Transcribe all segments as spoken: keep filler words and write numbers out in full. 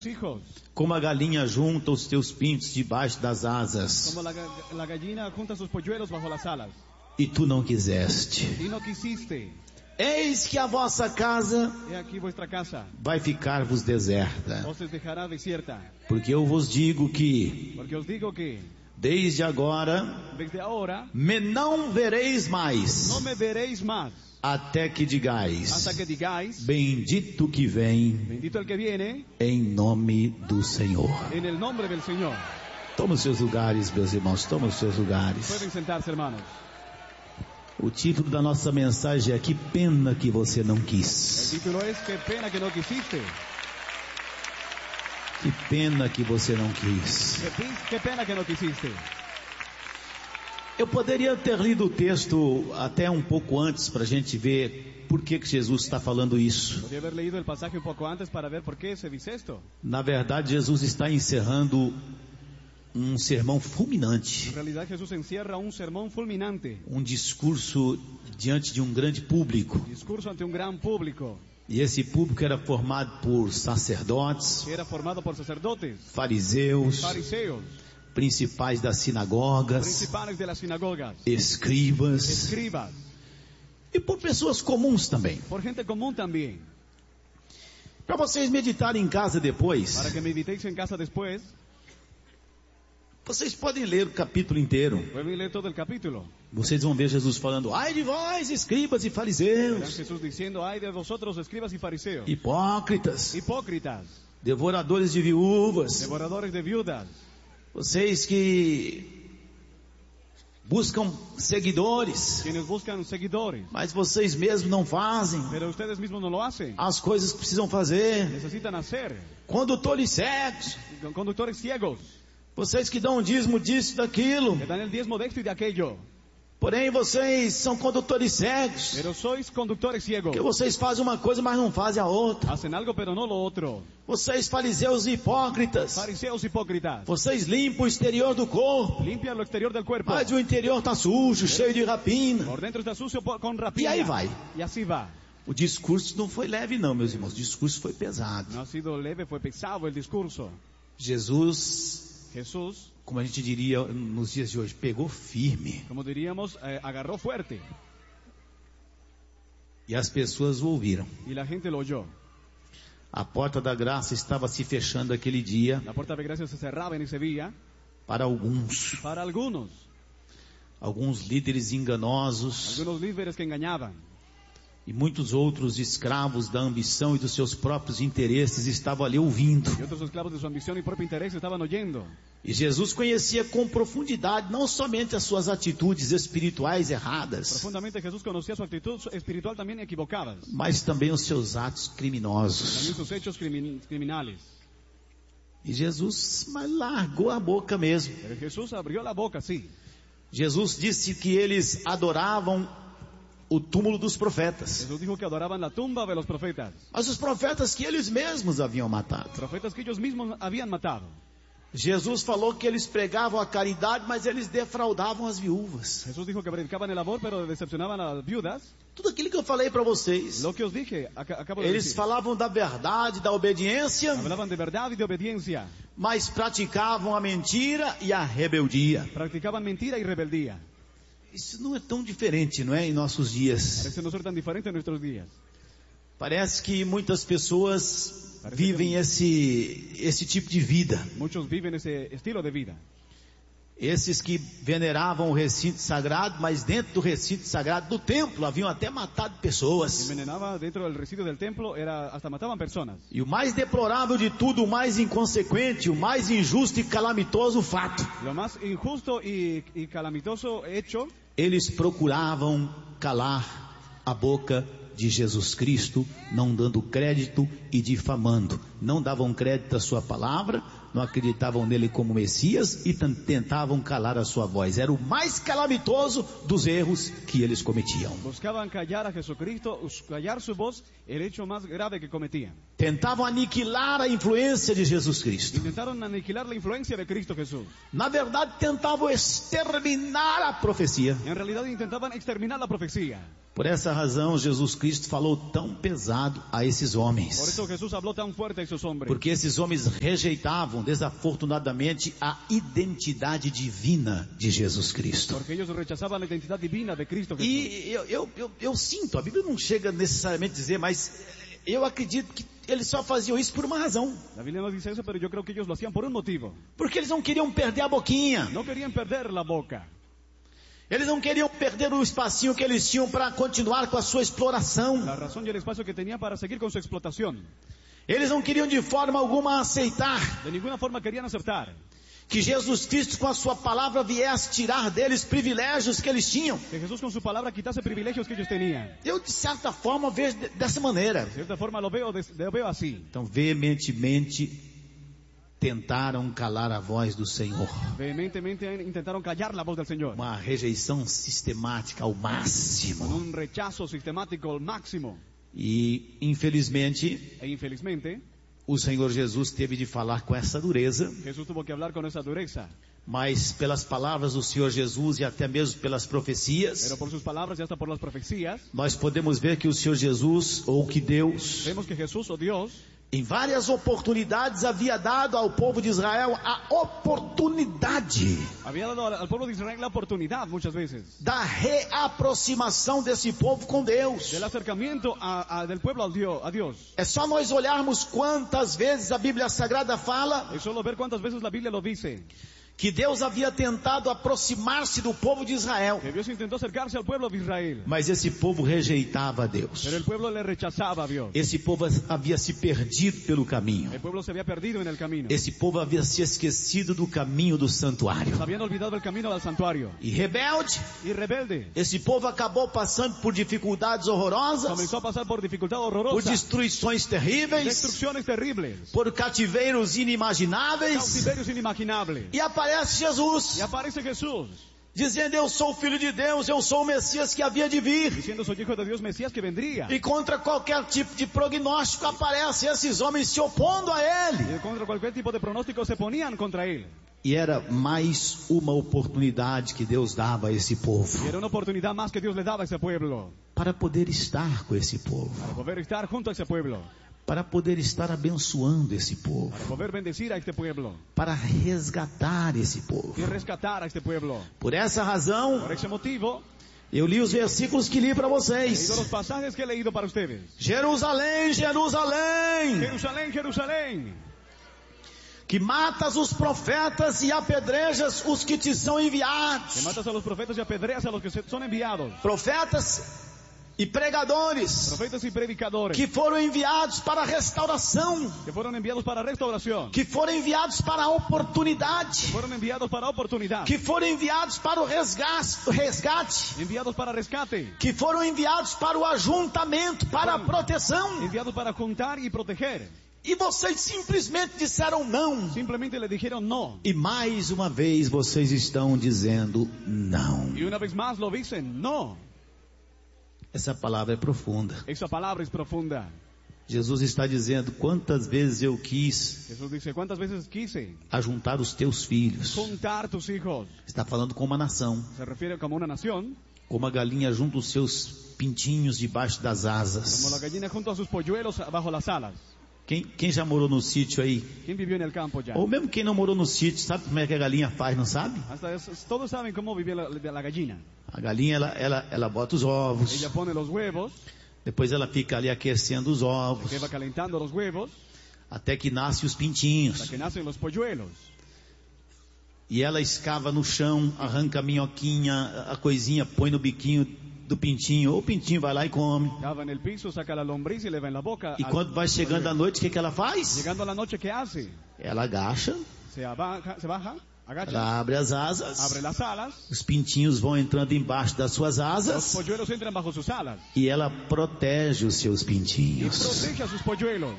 hijos. Como a galinha junta os teus pintos debaixo das asas. Como la, la gallina junta sus polluelos bajo las alas. E tu não quiseste. Y no quisiste. Eis que a vossa casa He aquí vuestra casa. vai ficar-vos deserta. Os dejará desierta. Porque eu vos digo que, Porque os digo que, desde agora, desde ahora, me não vereis mais, no me veréis más. até que digais, Hasta que digáis, bendito que vem bendito el que viene, em nome do Senhor. en el nombre del Señor. Toma os seus lugares, meus irmãos, toma os seus lugares. Pueden sentarse, hermanos. O título da nossa mensagem é: que pena que você não El quis. título es, qué pena que no quisiste. Que pena que você não quis. Qué, pi- qué pena que no quisiste. Eu poderia ter lido o texto até um pouco antes para a gente ver por que, que Jesus está falando isso. Podría haber leído el pasaje un poco antes para ver por qué se dice esto. Na verdade, Jesus está encerrando um sermão fulminante, En realidad Jesús encierra un sermón fulminante, um discurso diante de um grande público. discurso ante un gran público, E esse público era formado por sacerdotes, que era formado por sacerdotes, fariseus, fariseos, principais das sinagogas, principales de las sinagogas, escribas escribas, e por pessoas comuns também. por gente común también. Para vocês meditarem em casa depois, Para que meditéis en casa después, vocês podem ler o capítulo inteiro. pueden leer todo el capítulo. Vocês vão ver Jesus falando: ai de vós, escribas e Verán fariseus, Jesús diciendo, ay de vosotros escribas y fariseos, hipócritas, hipócritas, devoradores de viúvas, devoradores de viudas, vocês que buscam seguidores, quienes buscan seguidores, mas vocês mesmos não fazem pero ustedes mismos no lo hacen, as coisas que precisam fazer. necesitan hacer, Condutores cegos, con conductores ciegos, vocês que dão dízimo disso, daquilo, que dan el diezmo de esto y de aquello, porém vocês são condutores cegos, pero sois conductores ciegos, que vocês fazem uma coisa, mas não fazem a outra. hacen algo pero no lo otro, Vocês fariseus e hipócritas, fariseos hipócritas, vocês limpam o exterior do corpo, limpian lo exterior del cuerpo, mas o interior está sujo, cheio de rapina. por dentro está sucio po- con E rapiña, aí vai. y así va. O discurso não foi leve não, meus irmãos, o discurso foi pesado. No ha sido leve, fue pesado el discurso. Jesus, Jesús, como a gente diria nos dias de hoje, pegou firme. como diríamos, eh, agarró fuerte E as pessoas o ouviram. y la gente lo oyó. A porta da graça estava se fechando aquele dia La puerta de gracia se cerraba en ese día para alguns. para algunos, Alguns líderes enganosos algunos líderes que engañaban e muitos outros escravos da ambição e dos seus próprios interesses estavam ali ouvindo. y otros esclavos de su ambición y propio interés estaban oyendo. E Jesus conhecia com profundidade não somente as suas atitudes espirituais erradas, Profundamente Jesús conocía su actitud espiritual también equivocada, mas também os seus atos criminosos. también sus hechos crimin- criminales. E Jesus mas largou a boca mesmo. Pero Jesús abrió la boca, sí. Jesus disse que eles adoravam o túmulo dos profetas, Jesús dijo que adoraban la tumba de los profetas, mas os profetas que eles mesmos haviam matado. profetas que ellos mismos habían matado. Jesus falou que eles pregavam a caridade, mas eles defraudavam as viúvas. Jesús dijo que predicaban el amor, pero decepcionaban a las viudas. Tudo aquilo que eu falei para vocês. Lo que os dije, ac- acabo de Eles decir. falavam da verdade, da obediência, Hablaban de verdad y de obediencia. mas praticavam a mentira e a rebeldia. Practicaban mentira y rebeldía. Isso não é tão diferente, não é, em nossos dias. Parece no ser tan diferente en nuestros días. Parece que muitas pessoas vivem esse, esse tipo de vida. Muchos viven ese estilo de vida. Esses que veneravam o recinto sagrado, mas dentro do recinto sagrado do templo haviam até matado pessoas. Envenenaba dentro del residuo del templo, era hasta mataban personas. E o mais deplorável de tudo, o mais inconsequente, o mais injusto e calamitoso fato: Lo más injusto y, y calamitoso hecho, eles procuravam calar a boca de Jesus Cristo, não dando crédito e difamando. Não davam crédito à sua palavra, não acreditavam nele como Messias e t- tentavam calar a sua voz. Era o mais calamitoso dos erros que eles cometiam. buscaban callar a Jesucristo, us- callar su voz, el hecho más grave que cometían. Tentavam aniquilar a influência de Jesus Cristo. Intentaron aniquilar la influencia de Cristo Jesús. Na verdade, tentavam exterminar a profecia. En realidad intentaban exterminar la profecía. Por essa razão, Jesus Cristo falou tão pesado a esses homens. Por eso Jesús habló tan fuerte a esos hombres. Porque esses homens rejeitavam, desafortunadamente, a identidade divina de Jesus Cristo. Porque ellos rechazaban la identidad divina de Cristo Jesús. E eu, eu, eu, eu sinto, a Bíblia não chega necessariamente a dizer, mas eu acredito que eles só faziam isso por uma razão. La Biblia no dice eso, pero yo creo que ellos lo hacían por un motivo. Porque eles não queriam perder a boquinha. No querían perder la boca. Eles não queriam perder o espacinho que eles tinham para continuar com a sua exploração. La razón y el espacio que tenían para seguir con su explotación. Eles não queriam de forma alguma aceitar De ninguna forma querían aceptar que Jesus Cristo com a sua palavra viesse tirar deles privilégios que eles tinham. que Jesús con su palabra quitase privilegios que ellos tenían. Eu de certa forma vejo de- dessa maneira. De cierta forma lo veo, de- lo veo así. Então veementemente tentaram calar a voz do Senhor. Vehementemente intentaron callar la voz del Señor. Uma rejeição sistemática ao Con máximo. un rechazo sistemático al máximo. E infelizmente E infelizmente, o Senhor Jesus teve de falar com essa dureza. Jesús tuvo que hablar con esa dureza. Mas pelas palavras do Senhor Jesus e até mesmo pelas profecias, Pero por sus palabras y hasta por las profecías, nós podemos ver que o Senhor Jesus, ou que Deus, vemos que Jesús o Dios em várias oportunidades havia dado ao povo de Israel a oportunidade había dado al al pueblo de Israel la oportunidad muchas veces da reaproximação desse povo com Deus. del acercamiento a- a- del pueblo al Dios, a Dios. É só nós olharmos quantas vezes a Bíblia Sagrada fala Es solo ver cuántas veces la Biblia lo dice. que Deus havia tentado aproximar-se do povo de Israel, Que Dios intentó acercarse al pueblo de Israel. mas esse povo rejeitava a Deus. Pero el pueblo le rechazaba a Dios. Esse povo havia se perdido pelo caminho. El pueblo se había perdido en el camino. Esse povo havia se esquecido do caminho do santuário. Se habían olvidado el camino del santuario. E rebelde, Y rebelde. esse povo acabou passando por dificuldades horrorosas, Comenzó a pasar por dificultad por horrorosa. destruições terríveis, Destrucciones terribles. por cativeiros inimagináveis. Cautiverios inimaginables. E aparece Jesus, Y aparece Jesús dizendo: eu sou o Filho de Deus, eu sou o Messias que havia de vir. diciendo soy hijo de Dios Mesías que vendría. E contra qualquer tipo de prognóstico aparecem esses homens se opondo a ele. Y contra cualquier tipo de pronóstico se ponían contra él. E era mais uma oportunidade que Deus dava a esse povo, Y era una oportunidad más que Dios le daba a ese pueblo. para poder estar com esse povo, Para poder estar junto a ese pueblo. para poder estar abençoando esse povo, Para poder bendecir a este pueblo. para resgatar esse povo. Y rescatar a este pueblo. Por essa razão, Por ese motivo, eu li os versículos que li para he leído vocês. los pasajes que he leído para ustedes. Jerusalém, Jerusalém, Jerusalén, Jerusalén, que matas os profetas e apedrejas os que te são que enviados. matas a los profetas y apedreas a los que se- son enviados. Profetas e pregadores Profetas y predicadores que foram enviados para a restauração, que fueron enviados para restauración. que foram enviados para a oportunidade, Fueron enviados para oportunidad. que foram enviados para o resgate, o resgate, Enviados para rescate. que foram enviados para o ajuntamento, para a proteção. Enviados para juntar y proteger. E vocês simplesmente disseram não. Simplemente le dijeron no. E mais uma vez vocês estão dizendo não. Y una vez más lo dicen no. Essa palavra é profunda. Esa palabra es profunda. Jesus está dizendo: quantas vezes eu quis Jesús dice, ¿cuántas veces quise ajuntar os teus filhos? juntar tus hijos? Está falando com uma nação, Se refiere como una nación, como a galinha junta os seus pintinhos debaixo das como la asas. gallina junto a sus polluelos bajo las alas. Quem, quem já morou no sítio aí? ¿Quién vivió en el campo ya? Ou mesmo quem não morou no sítio, sabe como é que a galinha faz, não sabe? Hasta es- todos saben cómo vivía la, la gallina. A galinha, ela, ela, ela bota os ovos, Ella pone los huevos, depois ela fica ali aquecendo os ovos, que va calentando los huevos, até que nascem os hasta pintinhos. que nacen los polluelos. E ela escava no chão, arranca a minhoquinha, a coisinha, põe no biquinho do pintinho, ou o pintinho vai lá e come. Cava en el piso, saca la lombriz y le va en la boca. E al- quando vai chegando a noite, o que, que ela faz? Llegando a la noche, ¿qué hace? Ela agacha, Se abaja, se baja, agacha, ela abre as asas, abre las alas, os pintinhos vão entrando embaixo das suas los asas polluelos entran bajo sus alas e ela protege os seus y pintinhos. protege a sus polluelos.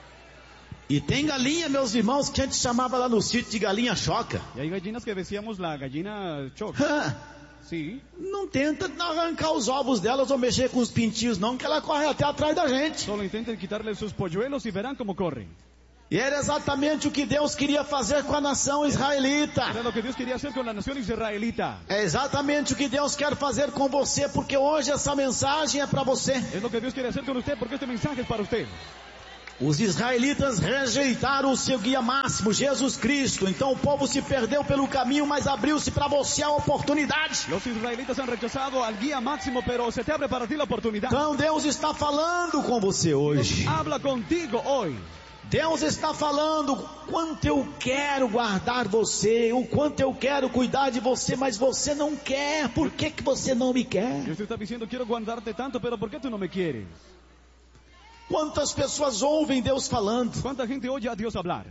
E tem galinha, meus irmãos, que a gente chamava lá no sítio de galinha choca. Y hay gallinas que decíamos la gallina choc. Sí, Não tenta arrancar os ovos delas ou mexer com os pintinhos não, que ela corre até atrás da gente. solo intenten quitarle sus polluelos y verán cómo corren. E era exatamente o que Deus queria fazer com a nação israelita. Era lo que Dios quería hacer con la nación israelita. É exatamente o que Deus quer fazer com você, porque hoje essa mensagem é para você. Es lo que Dios quiere hacer con usted, porque este mensaje es para usted. Os israelitas rejeitaram o seu guia máximo, Jesus Cristo. Então o povo se perdeu pelo caminho, mas abriu-se para você a oportunidade. Los israelitas han rechazado al guía máximo, pero se te abre para ti la oportunidad. Então Deus está falando com você hoje. Dios habla contigo hoy. Deus está falando quanto eu quero guardar você, o quanto eu quero cuidar de você, mas você não quer. Por que que você não me quer? Dios te está diciendo, quiero guardarte tanto, pero ¿por qué tú no me quieres? Quantas pessoas ouvem Deus falando? ¿Cuánta gente oye a Dios hablar?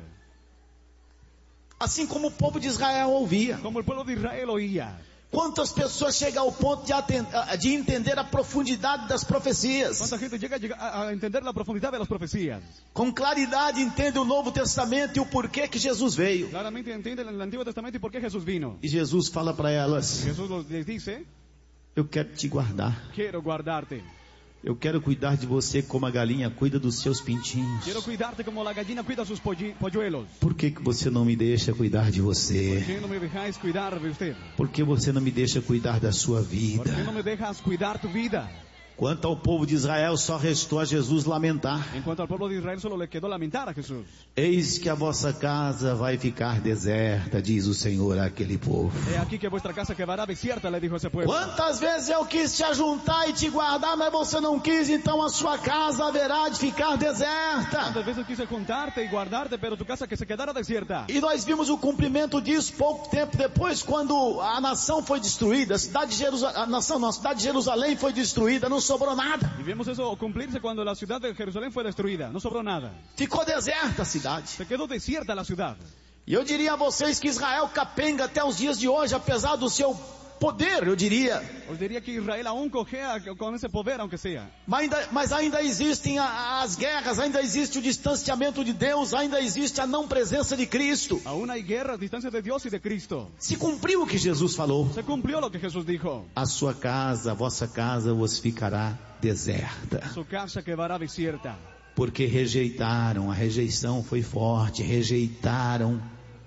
Assim como o povo de Israel ouvia. Como el pueblo de Israel oía. Quantas pessoas chegam ao ponto de, atend- de entender a profundidade das profecias? ¿Cuánta gente llega a, llegar a entender la profundidad de las profecías? Com claridade entende o Novo Testamento e o porquê que Jesus veio. Claramente entienden el Antiguo Testamento y por qué Jesús vino. E Jesus fala para elas: Jesús les dice, eu quero te guardar. quiero guardarte. Eu quero cuidar de você como a galinha cuida dos seus pintinhos. Quiero cuidarte como la gallina cuida sus polli- polluelos. Por que que você não me deixa cuidar de ¿Por você? qué no me dejáis cuidar de usted? Por que você não me deixa cuidar da sua ¿Por vida? qué no me dejas cuidar tu vida? Quanto ao povo de Israel, só restou a Jesus lamentar: En cuanto al pueblo de Israel, solo le quedó lamentar a Jesús. eis que a vossa casa vai ficar deserta, diz o Senhor àquele povo. He aquí que vuestra casa quedará desierta, le dijo ese pueblo. Quantas vezes eu quis te ajuntar e te guardar, mas você não quis, então a sua casa haverá de ficar deserta. Tantas veces quise juntarte y guardarte, pero tu casa que se quedara desierta. E nós vimos o cumprimento disso pouco tempo depois, quando a nação foi destruída, a cidade de Jerusalém, a nação, não, a cidade de Jerusalém foi destruída, não sobrou nada. Y vemos eso cumplirse cuando la ciudad de Jerusalén fue destruida. No sobró nada. Ficou deserta a cidade. Se quedó desierta la ciudad. E eu diria a vocês que Israel capenga até os dias de hoje, apesar do seu poder, eu diria. Os diría que Israel aún cojea con ese poder, aunque sea. Mas ainda, mas ainda existem a- as guerras, ainda existe o distanciamento de Deus, ainda existe a não presença de Cristo. Aún hay guerras, distancias de Dios y de Cristo. Se cumpriu o que Jesus falou: Se cumplió lo que Jesús dijo. a sua casa, a vossa casa vos ficará deserta. Su casa quedará desierta. Porque rejeitaram, a rejeição foi forte, rejeitaram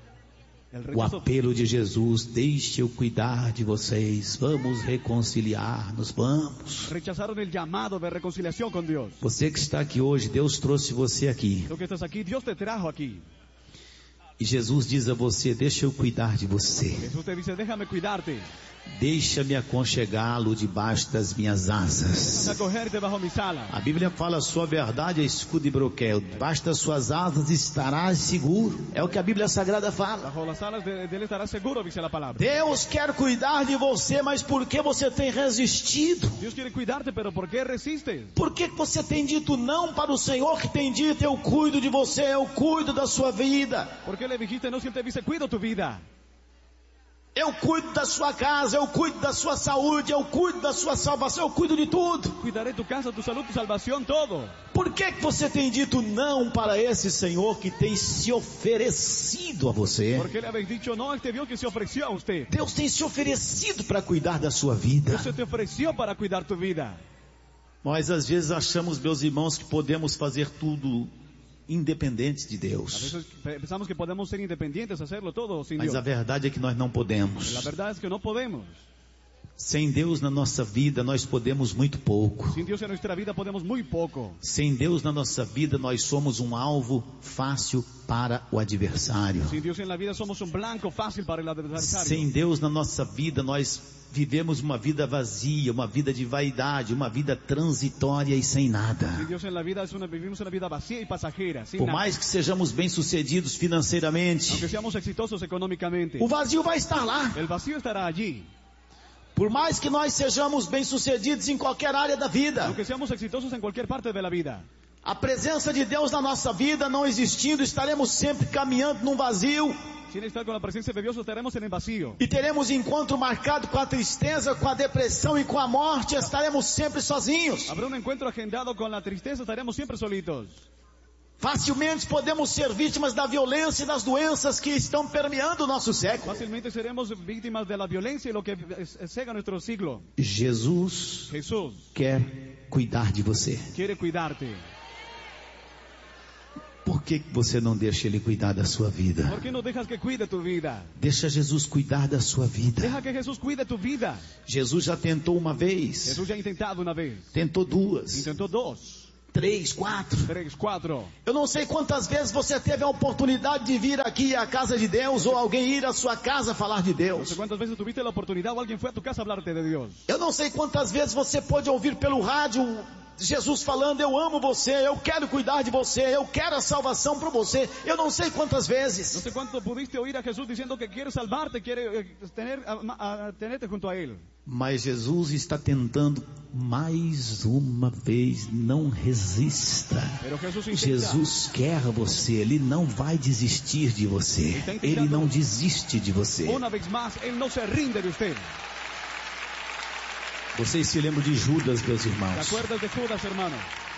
El o rechazo, apelo de Jesus: deixe eu cuidar de vocês, vamos reconciliar-nos, vamos. rechazaron el llamado de reconciliación con Dios. Você que está aqui hoje, Deus trouxe você aqui. Tú que estás aquí, Dios te trajo aquí. E Jesus diz a você: deixa eu cuidar de você. Jesús te dice, déjame cuidarte. Deixa-me aconchegá-lo debaixo das minhas asas. Acogerte bajo mis alas. A Bíblia fala: sua verdade é escudo e broquel, debaixo das suas asas estarás seguro. É o que a Bíblia Sagrada fala. Bajo las alas de, de él estarás seguro, dice la palabra. Deus quer cuidar de você, mas por que você tem resistido? Dios quiere cuidarte, pero ¿por qué resistes? Por que que você tem dito não para o Senhor que tem dito: eu cuido de você, eu cuido da sua vida, ¿Por qué le dijiste no si él te dice cuido tu vida? eu cuido da sua casa, eu cuido da sua saúde, eu cuido da sua salvação, eu cuido de tudo? Cuidaré tu casa, tu salud, tu salvación, todo. Por que que você tem dito não para esse Senhor que tem se oferecido a você? ¿Por qué le habéis dicho no a este Dios que se ofreció a usted? Deus tem se oferecido para cuidar da sua vida. Dios se te ofreció para cuidar tu vida. Nós às vezes achamos, meus irmãos, que podemos fazer tudo independentes de A Deus. veces pensamos que podemos ser independientes, hacerlo todo sin Mas Dios. a verdade é que nós não podemos. La verdad es que no podemos. Sem Deus na nossa vida, nós podemos muito pouco. Sin Dios en nuestra vida podemos muy poco. Sem Deus na nossa vida, nós somos um alvo fácil para o adversário. Sin Dios en la vida somos un blanco fácil para el adversario. Sem Deus na nossa vida, nós vivemos uma vida vazia, uma vida de vaidade, uma vida transitória e sem nada. Sin Dios en la vida es una, vivimos una vida vacía y pasajera, sin Por nada. mais que sejamos bem-sucedidos financeiramente, Aunque seamos exitosos económicamente, o vazio vai estar lá. el vacío estará allí. Por mais que nós sejamos bem-sucedidos em qualquer área da vida, Aunque seamos exitosos en cualquier parte de la vida, a presença de Deus na nossa vida não existindo, estaremos sempre caminhando num vazio sin estar con la presencia de Dios estaremos en el vacío. e teremos encontro marcado com a tristeza, com a depressão e com a morte. Estaremos sempre sozinhos. Habrá un encuentro agendado con la tristeza, estaremos siempre solitos. Facilmente podemos ser vítimas da violência e das doenças que estão permeando o nosso século. Fácilmente seremos víctimas de la violencia y lo que es- es- cega nuestro siglo. Jesus Jesús quer cuidar de você. quiere cuidarte. Por que você não deixa Ele cuidar da sua vida? ¿Por qué no dejas que cuide tu vida? Deixa Jesus cuidar da sua vida. Deja que Jesús cuide tu vida. Jesus já tentou uma vez, Jesús ya ha intentado una vez. tentou duas, Intentó dos, três, quatro. tres, cuatro. Eu não sei quantas vezes você teve a oportunidade de vir aqui à casa de Deus ou alguém ir à sua casa falar de No Deus. sé cuántas veces tuviste la oportunidad o alguien fue a tu casa a hablarte de Dios. Eu não sei quantas vezes você pôde ouvir pelo rádio Jesus falando, eu amo você, eu quero cuidar de você, eu quero a salvação para você. Eu não sei quantas No vezes. sé cuánto pudiste oír a Jesús diciendo que quiere salvarte, quiere eh, tener, a, a, tenerte junto a Él. Mas Jesus está tentando mais uma vez, não resista. Pero Jesús intenta. Jesus quer você, Ele não vai desistir de você. Ele não desiste de você. Una vez más, Él no se rinde de usted. Vocês se lembram de Judas, meus ¿Te irmãos? acuerdas de Judas, hermano?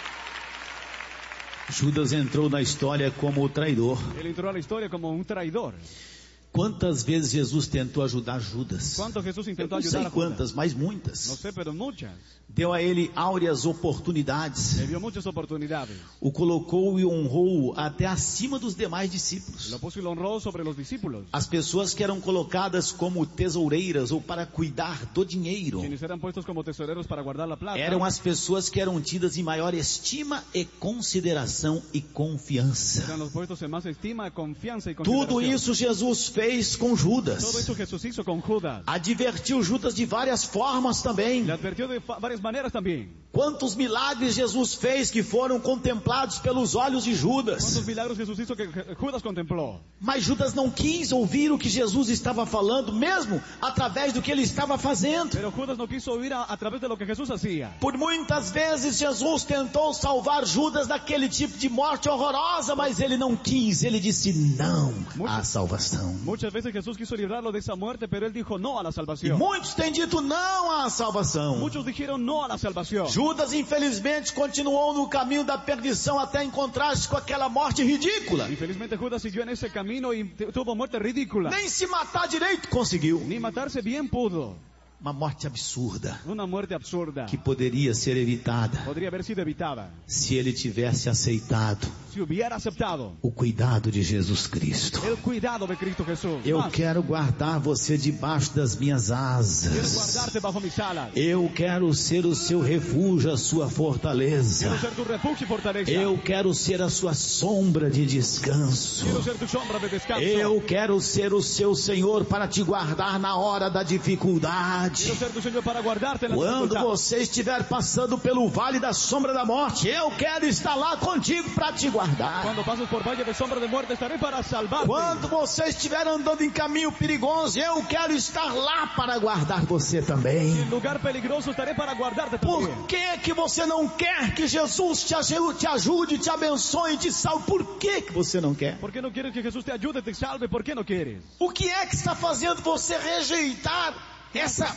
Judas entrou na história como o traidor. Él entró a la historia como un traidor. Quantas vezes Jesus tentou ajudar Judas? ¿Cuánto Jesús Eu intentó não ayudar sei a Judas? quantas, mas No muitas. sé, pero muchas. Deu a ele áureas oportunidades. Le dio muchas oportunidades. O colocou e honrou até acima dos demais discípulos. Lo puso y lo honró sobre los discípulos. As pessoas que eram colocadas como tesoureiras ou para cuidar do dinheiro, Quienes eran puestos como tesoreros para guardar la plata. eram as pessoas que eram tidas em maior estima e consideração e confiança. Eran los puestos en más estima, confianza y Tudo consideración. isso Jesus fez com Todo Judas. eso Jesús hizo con Judas. Advertiu Judas de várias formas também. Le advirtió de fa- varias maneras también. Quantos milagres Jesus fez que foram contemplados pelos olhos de Judas. ¿Cuántos milagros Jesús hizo que Je- Judas contempló? Mas Judas não quis ouvir o que Jesus estava falando, mesmo através do que ele estava fazendo. Pero Judas no quiso oír a, a través de lo que Jesús hacía. Por muitas vezes Jesus tentou salvar Judas daquele tipo de morte horrorosa, mas ele não quis, ele disse não à salvação. Muchas veces Jesús quiso librarlo de esa muerte, pero él dijo no a la E salvación. muitos têm dito não à salvação. Muchos dijeron no a la salvación. Judas infelizmente continuou no caminho da perdição até encontrar-se com aquela morte ridícula. Infelizmente Judas siguió en ese camino y te- tuvo muerte ridícula. Nem se matar direito conseguiu. Ni matarse bien pudo. Uma morte absurda Una muerte absurda. que poderia ser evitada Podría haber sido evitada se ele tivesse aceitado si hubiera aceptado o cuidado de Jesus Cristo. el cuidado de Cristo Jesús. Eu Más, quero guardar você debaixo das minhas quiero asas. guardarte bajo mis alas. Eu quero ser o seu refúgio, a sua fortaleza. Quiero ser tu refugio y fortaleza. Eu quero ser a sua sombra de descanso. Quiero ser tu sombra de descanso. Eu quero ser o seu Senhor para te guardar na hora da dificuldade. Quiero ser tu Señor para guardarte en la Quando dificultad. você estiver passando pelo vale da sombra da morte, eu quero estar lá contigo para te guardar. Cuando pases por valle de sombra de muerte, estaré para salvarte. Quando você estiver andando em caminho perigoso, eu quero estar lá para guardar você também. En lugar peligroso, estaré para guardarte también. Por que que você não quer que Jesus te ajude, te, ajude, te abençoe, te salve? Por que que você não quer? ¿Por qué no quieres que Jesús te ayude, te salve? ¿Por qué no quieres? O que é que está fazendo você rejeitar essa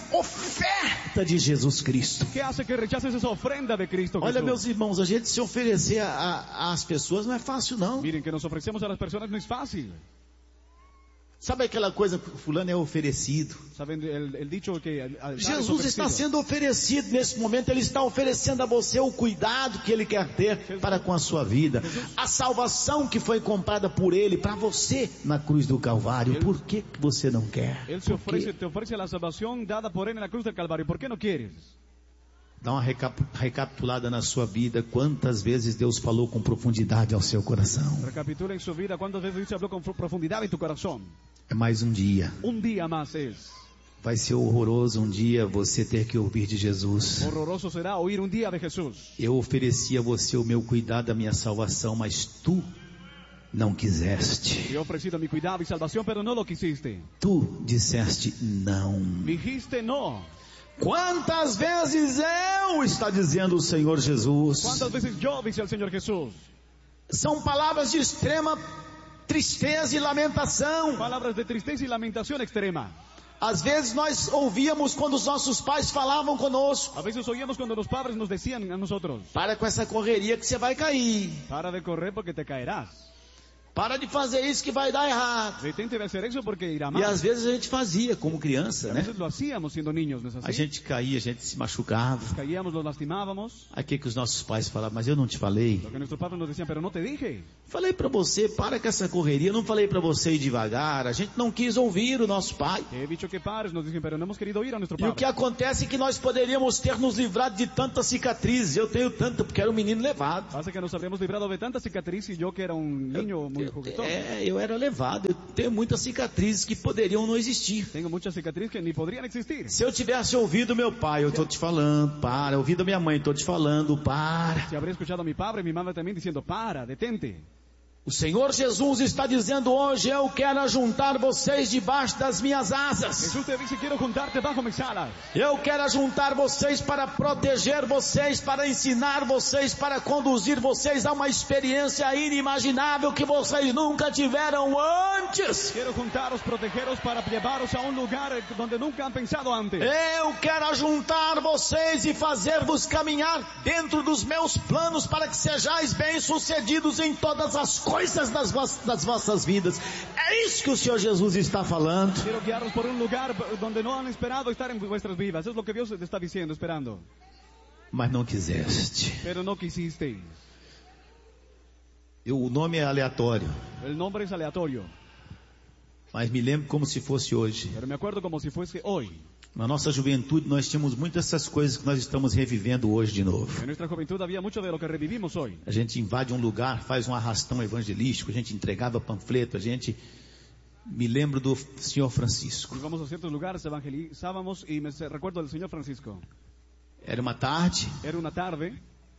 oferta de Jesus Cristo? ¿Qué hace que rechaces esa ofrenda de Cristo Olha, Jesús? meus irmãos, a gente se oferecer a- a- às pessoas não é fácil, não. Miren, que nos ofrecemos a las personas no es fácil. Sabe aquela coisa que fulano é oferecido? ¿Saben el, el dicho que al- al dar es Jesus está ofrecido? sendo oferecido nesse momento, Ele está oferecendo a você o cuidado que Ele quer ter para com a sua vida. A salvação que foi comprada por Ele para você na cruz do Calvário. Por que que você não quer? Él se Por quê? ofrece, te ofrece la salvación dada por Él en la cruz del Calvario. ¿Por qué no quieres? Dá uma recap- recapitulada na sua vida. Quantas vezes Deus falou com profundidade ao seu coração? Recapitula en su vida cuántas veces Dios habló con fu- profundidad en tu corazón. É mais um dia. Un día más es. Vai ser horroroso um dia você ter que ouvir de Jesus. Horroroso será oír un día de Jesús. Eu ofereci a você o meu cuidado, a minha salvação, mas tu não quiseste. Te he ofrecido mi cuidado y salvación, pero no lo quisiste. Tu disseste não. Dijiste no. Quantas vezes eu, está dizendo o Senhor Jesus. ¿Cuántas veces yo, dice el Señor Jesús? São palavras de extrema tristeza e lamentação. Palabras de tristeza y lamentación extrema. Às vezes nós ouvíamos quando os nossos pais falavam conosco: A veces oíamos cuando los padres nos decían a nosotros: para com essa correria que você vai cair. para de correr porque te caerás. Para de fazer isso que vai dar errado. Detente de hacer eso porque irá mal. E às vezes a gente fazia como criança, A né? veces lo hacíamos siendo niños, ¿no es A así? gente caía, a gente se machucava. Caíamos, los lastimábamos. Aí que que os nossos pais falavam, mas eu não te falei. Lo que nuestros padres nos decían, pero no te dije. Falei para você, para com essa correria. Não falei para você ir devagar. A gente não quis ouvir o nosso pai. He dicho que pares, nos dicen, pero no hemos querido ir a nuestro E o que padre. acontece é que nós poderíamos ter nos livrado de tantas cicatrizes. Eu tenho tanta porque era um menino levado. Pasa que nos habríamos librado de tanta cicatriz y yo que era un niño muy Eu, juguetón. é, eu era levado. Eu tenho muitas cicatrizes que poderiam não existir. Tengo muchas cicatrices que ni podrían existir. Se eu tivesse ouvido meu pai, eu estou te falando, para. Ouvido a minha mãe, estou te falando, para. Si habría escuchado a mi padre y mi madre también diciendo, para, detente. O Senhor Jesus está dizendo hoje, eu quero juntar vocês debaixo das minhas asas. Jesús te dice, quiero juntarte bajo mis alas. Eu quero juntar vocês para proteger vocês, para ensinar vocês, para conduzir vocês a uma experiência inimaginável que vocês nunca tiveram antes. Quiero juntaros, protegeros para llevaros a un lugar donde nunca han pensado antes. Eu quero juntar vocês e fazer-vos caminhar dentro dos meus planos para que sejais bem-sucedidos em todas as coisas das, vo- das vossas vidas. É isso que o Senhor Jesus está falando. Quiero guiaros por un lugar donde no han esperado estar en vuestras vidas. Es lo que Dios te está diciendo, esperando. Mas não quiseste. Pero no quisisteis. Eu, o nome é aleatório, El nombre es aleatorio. mas me lembro como se fosse hoje. Pero me acuerdo como si fuese hoy. Na nossa juventude nós tínhamos muitas dessas coisas que nós estamos revivendo hoje de novo. En nuestra juventud había mucho de lo que revivimos hoy. A gente invade um lugar, faz um arrastão evangelístico, a gente entregava panfleto, a gente... Me lembro do senhor Francisco. Íbamos a ciertos lugares, evangelizábamos y me recuerdo del Señor Francisco. Era uma tarde Era una tarde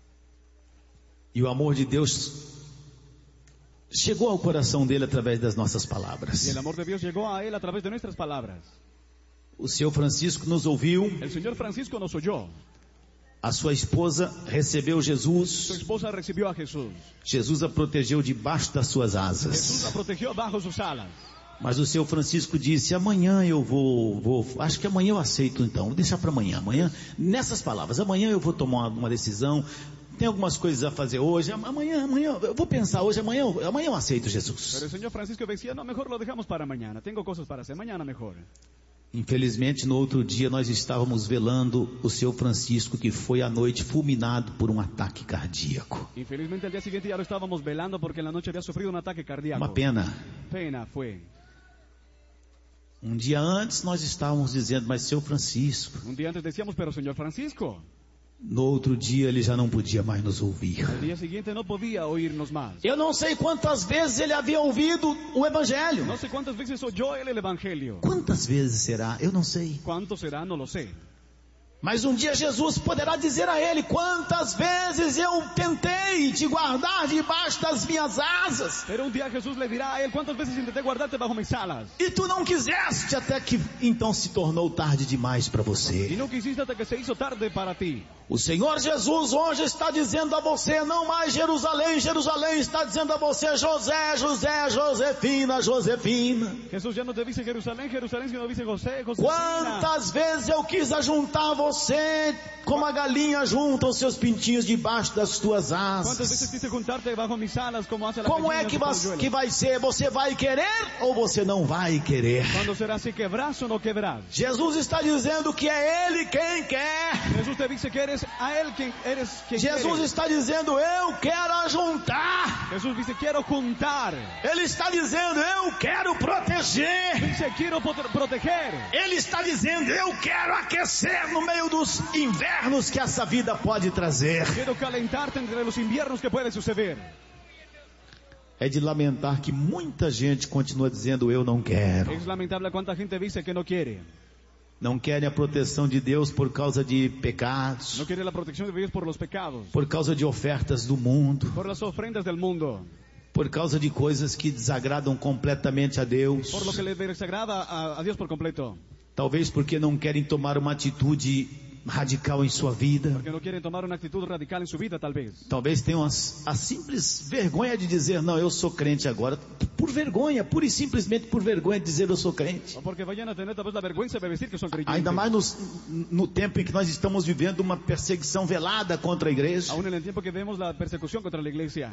e o amor de Deus chegou ao coração dele através das nossas y palavras. el amor de Dios llegó a él a través de nuestras palabras. O senhor Francisco nos ouviu, El Señor Francisco nos oyó. a sua esposa recebeu Su Jesus, esposa recibió a Jesús. Jesus a protegeu debaixo das suas Jesús la asas. protegió bajo sus alas. Mas o senhor Francisco disse, amanhã eu vou, vou acho que amanhã eu aceito então, vou deixar para amanhã, amanhã, nessas palavras, amanhã eu vou tomar uma decisão, tem algumas coisas a fazer hoje, amanhã, amanhã, eu vou pensar hoje, amanhã, amanhã eu aceito Pero Jesus. el Señor Francisco decía, no, mejor lo dejamos para mañana. Tengo cosas para hacer, mañana mejor. Infelizmente, no outro dia nós estávamos velando o senhor Francisco, que foi à noite fulminado por um ataque cardíaco. Infelizmente al día siguiente ya lo estábamos velando porque en la noche había sufrido un ataque cardíaco. Uma pena. Pena fue. Um dia antes nós estávamos dizendo, mas senhor Francisco, Un día antes decíamos, pero Señor Francisco. no outro dia ele já não podia mais nos ouvir. Al día siguiente no podía oírnos más. Eu não sei quantas vezes ele havia ouvido o Evangelho. No sé cuántas veces oyó él el Evangelio. Quantas vezes será? Eu não sei. ¿Cuánto será? No lo sé. Mas um dia Jesus poderá dizer a ele, quantas vezes eu tentei te guardar debaixo das minhas asas, Pero un día Jesús le dirá a él, ¿cuántas veces intenté guardarte bajo mis alas? e tu não quiseste, até que então se tornou tarde demais para Y você. no quisiste hasta que se hizo tarde para ti. O Senhor Jesus hoje está dizendo a você, não mais Jerusalém, Jerusalém, está dizendo a você, José, José, Josefina, Josefina. Jesús ya no te dice Jerusalén, Jerusalén, sino dice José, José. Quantas vezes eu quis ajuntar você, como a galinha junta os seus pintinhos debaixo das tuas ¿Cuántas asas. veces quise juntarte bajo mis alas como hace la Como gallina é que sus vai, polluelos? que vai ser? Você vai querer ou você não vai querer? ¿Cuándo será si quebrás o no quebrás? Jesus está dizendo que é Ele quem quer. Jesús te dice que eres a él quien eres quien Jesus quiere. está dizendo, eu quero ajuntar. Jesús dice quiero juntar. Ele está dizendo, eu quero proteger. Dice quiero pot- proteger. Ele está dizendo, eu quero aquecer no meio dos invernos que essa vida pode trazer. Quiero calentarte entre los inviernos que puede suceder. É de lamentar que muita gente continua dizendo, eu não quero. Es lamentable cuánta gente dice que no quiere. Não querem a proteção de Deus por causa de pecados, No quiere la protección de Dios por los pecados, por causa de ofertas do mundo, por las ofrendas del mundo, por causa de coisas que desagradam completamente a Deus. por lo que le desagrada a, a Dios por completo. Talvez porque não querem tomar uma atitude radical em sua vida. Porque no quieren tomar una actitud radical en su vida, tal vez. Talvez tenham a, a simples vergonha de dizer, não, eu sou crente agora. Por vergonha, pura e simplesmente por vergonha de dizer eu sou crente. O porque vayan a tener tal vez la vergüenza de decir que son creyentes. Ainda mais nos, no tempo em que nós estamos vivendo uma perseguição velada contra a igreja. Aún en el tiempo que vemos la persecución contra la iglesia.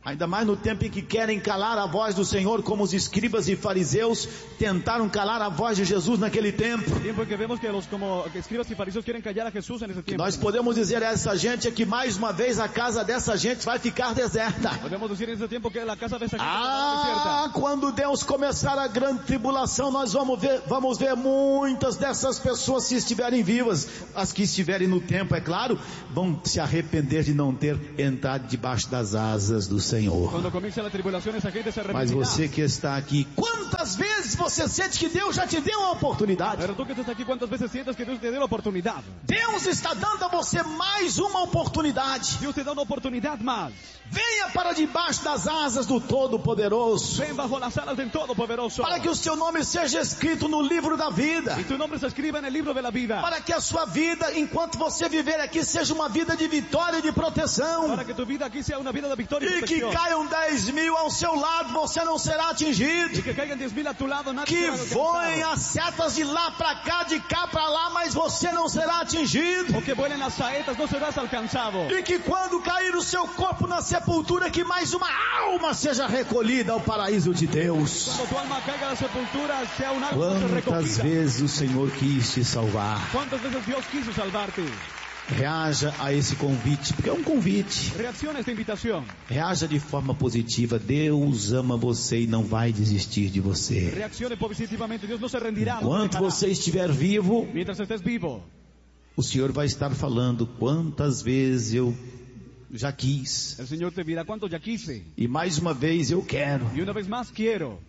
Ainda mais no tempo em que querem calar a voz do Senhor, como os escribas e fariseus tentaram calar a voz de Jesus naquele tempo. Tiempo en que vemos que los como que escribas y fariseos quieren callar a Jesús en ese tiempo. Nós podemos dizer a essa gente que mais uma vez a casa dessa gente vai ficar deserta. Podemos decir en ese tiempo que la casa de esa gente Ah, estará desierta. quando Deus começar a grande tribulação, nós vamos ver, vamos ver muitas dessas pessoas, se estiverem vivas, as que estiverem no tempo, é claro, vão se arrepender de não ter entrado debaixo das asas do Senhor. Cuando comience la tribulación, esa gente se Mas arrepentirá. você que está aqui, quantas vezes você sente que Deus já te deu uma oportunidade? Pero tú que estás aquí, ¿cuántas veces sientes que Dios te dio la oportunidad? Deus está dando a você mais uma oportunidade. Dios te da una oportunidad más. Venha para debaixo das asas do Todo-Poderoso, Ven bajo las alas del Todopoderoso. para que o seu nome seja escrito no livro da vida, Y tu nombre se escriba en el libro de la vida. para que a sua vida, enquanto você viver aqui, seja uma vida de vitória e de proteção. Para que tu vida aquí sea una vida de victoria y E que protección. caiam dez mil ao seu lado, você não será atingido. Y que caigan diez mil a tu lado, nadie Que será voem alcanzado. as setas de lá para cá, de cá para lá, mas você não será atingido. O que vuelen las saetas, no serás alcanzado. E que quando cair o seu corpo na sepultura, que mais uma alma seja recolhida ao paraíso de Deus. Cuando tu alma caiga a la sepultura, sea un alma que se Quantas recogida. vezes o Senhor quis te salvar? ¿Cuántas veces Dios quiso salvarte? Reaja a esse convite, porque é um convite. Reacciona a esta invitación. Reaja de forma positiva. Deus ama você e não vai desistir de você. Reaccione positivamente. Dios no se rendirá. No te Enquanto dejará. você estiver vivo, Mientras estés vivo, o Senhor vai estar falando quantas vezes eu já quis. el Señor te dirá cuánto ya quise. E mais uma vez eu quero Y una vez más quiero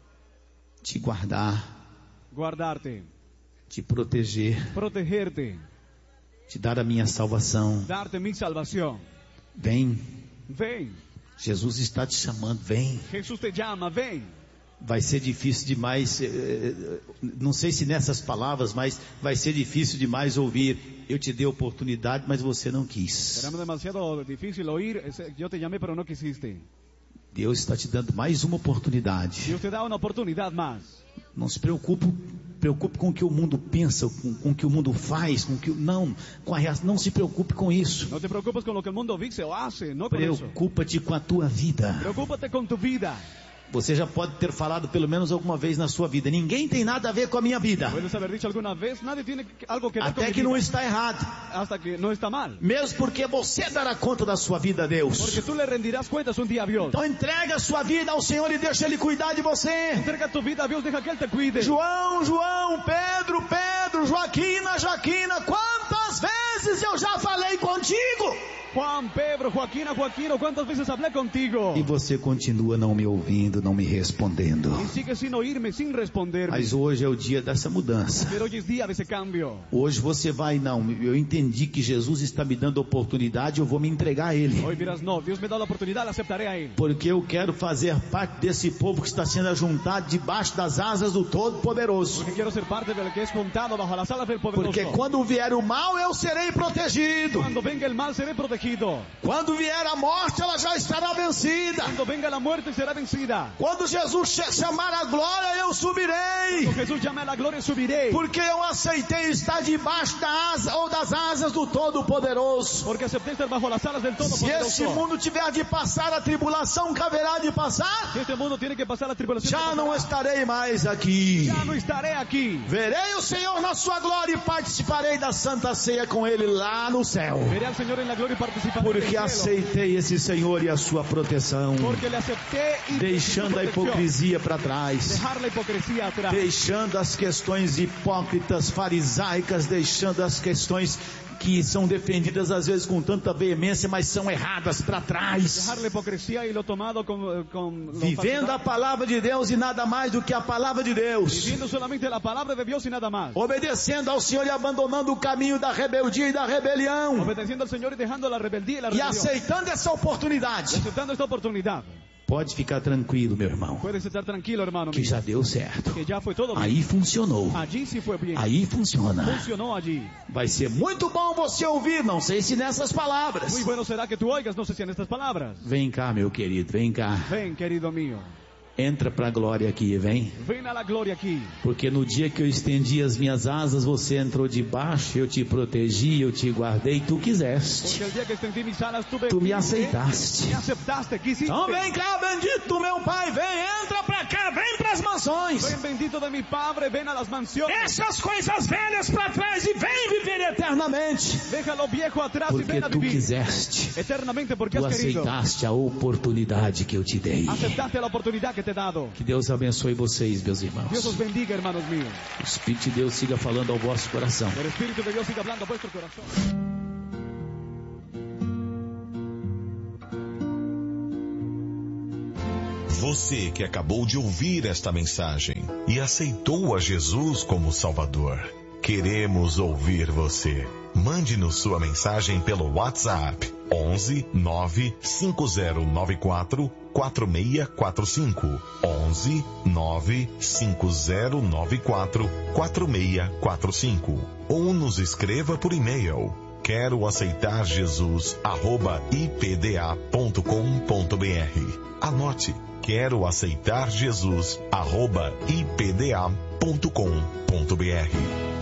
te guardar, guardarte, te proteger, protegerte, te dar a minha salvação. darte mi salvación. Vem, Ven. Jesus está te chamando, vem. Jesús te llama, ven. Vai ser difícil demais, eh, eh, não sei se nessas palavras, mas vai ser difícil demais ouvir. Eu te dei oportunidade, mas você não quis. Será demasiado difícil oír. ese- Yo te llamé, pero no quisiste. Deus está te dando mais uma oportunidade. Dios te da una oportunidad más. Não se preocupe, preocupe com o que o mundo pensa, com, com o que o mundo faz, com o que não, com a reação. Não se preocupe com isso. No te preocupes con lo que el mundo dice o hace, no con eso. Preocupa-te com a tua vida. Preocúpate con tu vida. Você já pode ter falado pelo menos alguma vez na sua vida: ninguém tem nada a ver com a minha vida. Puedes haber dicho alguna vez, nadie tiene algo que ver con Até mi que vida. não está errado. Hasta que no está mal. Mesmo porque você dará conta da sua vida a Deus. Porque tú le rendirás cuentas un día a Dios. Então entrega a sua vida ao Senhor e deixa Ele cuidar de você. Entrega tu vida a Dios, deja que Él te cuide. João, João, Pedro, Pedro, Joaquina, Joaquina, quantas vezes eu já falei contigo? Juan, Pedro, Joaquina, Joaquino, ¿cuántas veces hablé contigo? E você continua não me ouvindo, não me respondendo. Y sigues sin oírme, sin responderme. Mas hoje é o dia dessa mudança. Pero hoy es día de ese cambio. Hoje você vai, não, eu entendi que Jesus está me dando oportunidade, eu vou me entregar a Ele. Hoy dirás, no, Dios me da la oportunidad, la aceptaré a Él. Porque eu quero fazer parte desse povo que está sendo ajuntado debaixo das asas do Todo-Poderoso. Porque quiero ser parte del que es juntado bajo las alas del poderoso. Porque quando vier o mal, eu serei protegido. Cuando venga el mal, seré protegido. Quando vier a morte, ela já estará vencida. Cuando venga la muerte, será vencida. Quando Jesus ch- chamar a glória, eu subirei. Cuando Jesús llame a la gloria, subiré. Porque eu aceitei estar debaixo da asa ou das asas do Todo-Poderoso. Porque acepté estar bajo las alas del Se esse Todopoderoso. mundo tiver de passar a tribulação que haverá de passar, Si este mundo tiene que pasar la tribulación, já que não pasará, estarei mais aqui. ya no estaré aquí. Verei o Senhor na sua glória e participarei da Santa Ceia com Ele lá no céu. Veré al Señor en la gloria y participaré del Porque cielo. aceitei esse Senhor e a sua proteção. Porque le acepté y Deixando a su protección. hipocrisia para trás. Dejar la hipocresía atrás. Deixando as questões hipócritas, farisaicas, deixando as questões que são defendidas às vezes com tanta veemência, mas são erradas para trás. Dejar la hipocresía y lo tomado con, con lo Vivendo a falsedad. palavra de Deus e nada mais do que a palavra de Deus. Viviendo solamente la palabra de Dios y nada más. Obedecendo ao Senhor e abandonando o caminho da rebeldia e da rebelião. Obedeciendo al Señor y dejando la rebeldía y la E rebelión. aceitando essa oportunidade. Y aceptando esta oportunidad. Pode ficar tranquilo, meu irmão, Puedes estar tranquilo, hermano que mío. já deu certo. Que ya fue todo bien. Aí funcionou. Allí sí fue bien. Aí funciona. Funcionó allí. Vai ser muito bom você ouvir, não sei se nessas palavras. Muy bueno será que tú oigas, no sé si en estas palabras. Vem cá, meu querido, vem cá. Ven, querido mío. Entra para a glória aqui, vem. Vem na glória aqui. Porque no dia que eu estendi as minhas asas, você entrou debaixo, eu te protegi, eu te guardei, tu quiseste. Porque o dia que estendi mis alas, tu, tu me aceitaste. Me aceitaste, quisiste. Então vem cá, bendito meu Pai, vem, entra para cá, vem para as mansões. Vem, bendito de mi Padre, vem a las mansiones. Deixa as coisas velhas para trás e vem viver eternamente. Deja lo viejo atrás porque e vem a tu vivir. Quiseste. Eternamente porque tu has querido. aceitaste a oportunidade que eu te dei. Aceptaste a oportunidade que te he dado. Que Deus abençoe vocês, meus irmãos. Deus os bendiga, hermanos míos. O Espírito de Deus siga falando ao vosso coração. O Espírito de Deus siga falando ao vosso coração. Você que acabou de ouvir esta mensagem e aceitou a Jesus como Salvador, queremos ouvir você. Mande-nos sua mensagem pelo WhatsApp onze nove cinco zero nove quatro quatro seis quatro cinco onze nove cinco zero nove quatro quatro seis quatro cinco ou nos escreva por e-mail quero aceitar Jesus arroba i p d a ponto com ponto b r. Anote, quero aceitar Jesus arroba i p d a ponto com ponto b r.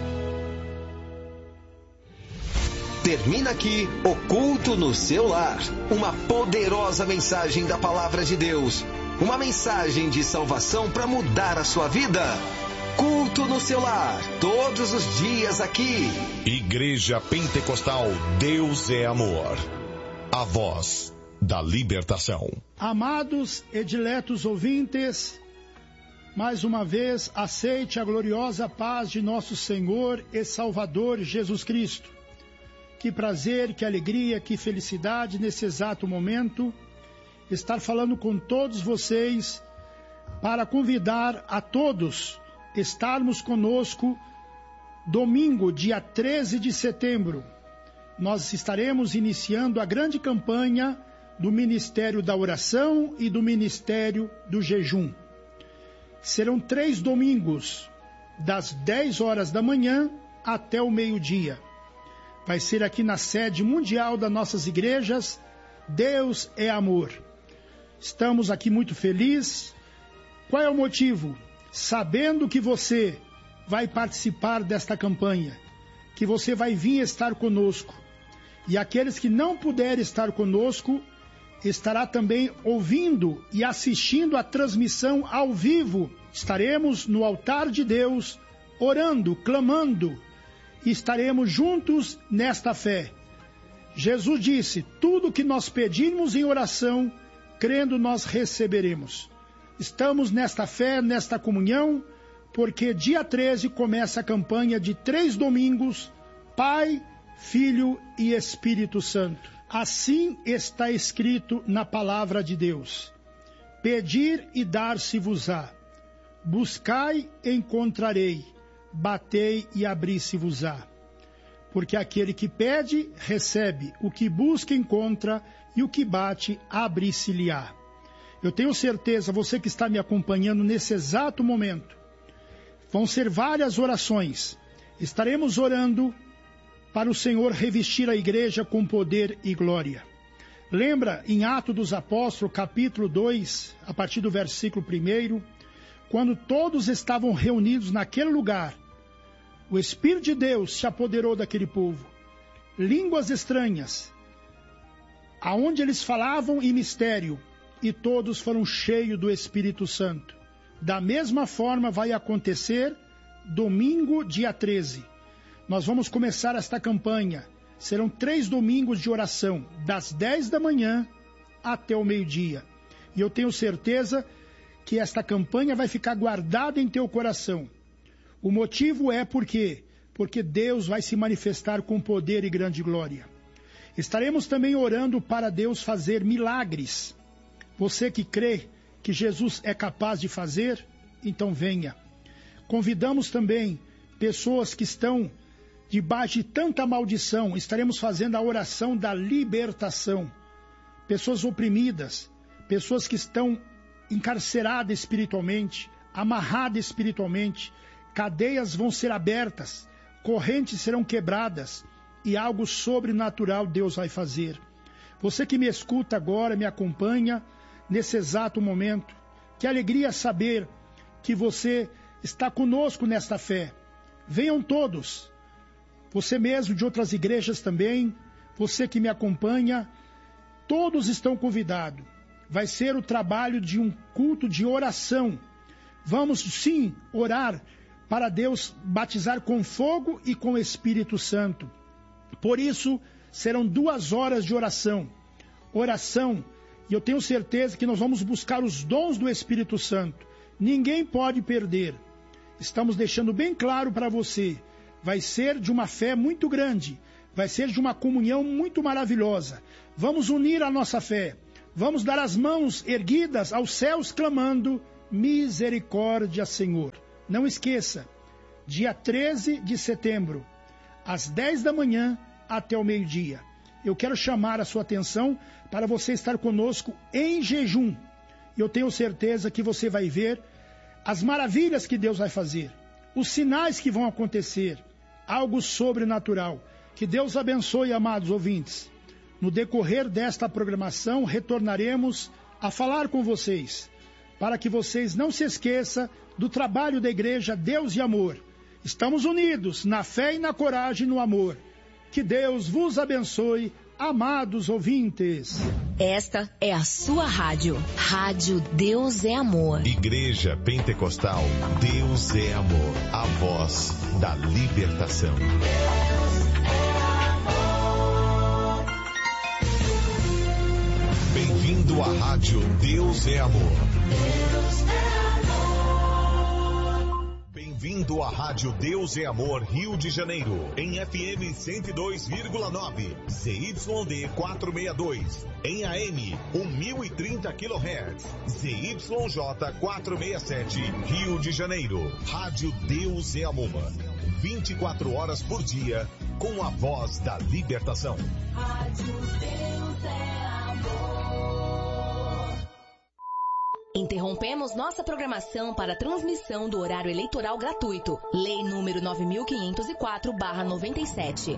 Termina aqui o Culto no Seu Lar. Uma poderosa mensagem da Palavra de Deus. Uma mensagem de salvação para mudar a sua vida. Culto no Seu Lar. Todos os dias aqui. Igreja Pentecostal Deus é Amor. A voz da libertação. Amados e diletos ouvintes, mais uma vez aceite a gloriosa paz de nosso Senhor e Salvador Jesus Cristo. Que prazer, que alegria, que felicidade nesse exato momento estar falando com todos vocês para convidar a todos estarmos conosco domingo, dia treze de setembro. Nós estaremos iniciando a grande campanha do Ministério da Oração e do Ministério do Jejum. Serão três domingos, das dez horas da manhã até o meio-dia. Vai ser aqui na sede mundial das nossas igrejas. Deus é amor. Estamos aqui muito felizes. Qual é o motivo? Sabendo que você vai participar desta campanha, que você vai vir estar conosco. E aqueles que não puderem estar conosco, estará também ouvindo e assistindo a transmissão ao vivo. Estaremos no altar de Deus, orando, clamando, e estaremos juntos nesta fé. Jesus disse, tudo que nós pedirmos em oração, crendo nós receberemos. Estamos nesta fé, nesta comunhão, porque dia treze começa a campanha de três domingos, Pai, Filho e Espírito Santo. Assim está escrito na palavra de Deus. Pedir e dar-se-vos-á. Buscai e encontrarei. Batei e abri-se-vos-á. Porque aquele que pede, recebe. O que busca, encontra. E o que bate, abre-se-lhe-á. Eu tenho certeza, você que está me acompanhando nesse exato momento, vão ser várias orações. Estaremos orando para o Senhor revestir a igreja com poder e glória. Lembra em Atos dos Apóstolos, capítulo dois, a partir do versículo primeiro, quando todos estavam reunidos naquele lugar, o Espírito de Deus se apoderou daquele povo. Línguas estranhas, aonde eles falavam em mistério, e todos foram cheios do Espírito Santo. Da mesma forma vai acontecer domingo, dia treze. Nós vamos começar esta campanha. Serão três domingos de oração, das dez da manhã até o meio-dia. E eu tenho certeza que esta campanha vai ficar guardada em teu coração. O motivo é porque, porque Deus vai se manifestar com poder e grande glória. Estaremos também orando para Deus fazer milagres. Você que crê que Jesus é capaz de fazer, então venha. Convidamos também pessoas que estão debaixo de tanta maldição. Estaremos fazendo a oração da libertação. Pessoas oprimidas, pessoas que estão encarceradas espiritualmente, amarradas espiritualmente, cadeias vão ser abertas, correntes serão quebradas e algo sobrenatural Deus vai fazer. Você que me escuta agora, me acompanha nesse exato momento, Que alegria saber que você está conosco nesta fé. Venham todos. Você mesmo de outras igrejas também, você que me acompanha, todos estão convidados. Vai ser o trabalho de um culto de oração. Vamos sim orar para Deus batizar com fogo e com o Espírito Santo. Por isso, serão duas horas de oração. Oração, e eu tenho certeza que nós vamos buscar os dons do Espírito Santo. Ninguém pode perder. Estamos deixando bem claro para você. Vai ser de uma fé muito grande. Vai ser de uma comunhão muito maravilhosa. Vamos unir a nossa fé. Vamos dar as mãos erguidas aos céus clamando: misericórdia, Senhor. Não esqueça, dia treze de setembro, às dez da manhã até o meio-dia. Eu quero chamar a sua atenção para você estar conosco em jejum. Eu tenho certeza que você vai ver as maravilhas que Deus vai fazer, os sinais que vão acontecer, algo sobrenatural. Que Deus abençoe, amados ouvintes. No decorrer desta programação, retornaremos a falar com vocês, para que vocês não se esqueçam do trabalho da Igreja Deus e Amor. Estamos unidos na fé e na coragem e no amor. Que Deus vos abençoe, amados ouvintes. Esta é a sua rádio. Rádio Deus é Amor. Igreja Pentecostal Deus é Amor. A voz da libertação. Bem-vindo à rádio Deus é Amor. Deus é amor. Bem-vindo à rádio Deus é Amor, Rio de Janeiro, em F M cento e dois vírgula nove, Z Y D quatrocentos e sessenta e dois, em A M mil e trinta quilohertz, Z Y J quatrocentos e sessenta e sete, Rio de Janeiro. Rádio Deus é Amor, vinte e quatro horas por dia, com a voz da libertação. Rádio Deus é Amor. Interrompemos nossa programação para transmissão do horário eleitoral gratuito. Lei número nove mil quinhentos e quatro barra noventa e sete.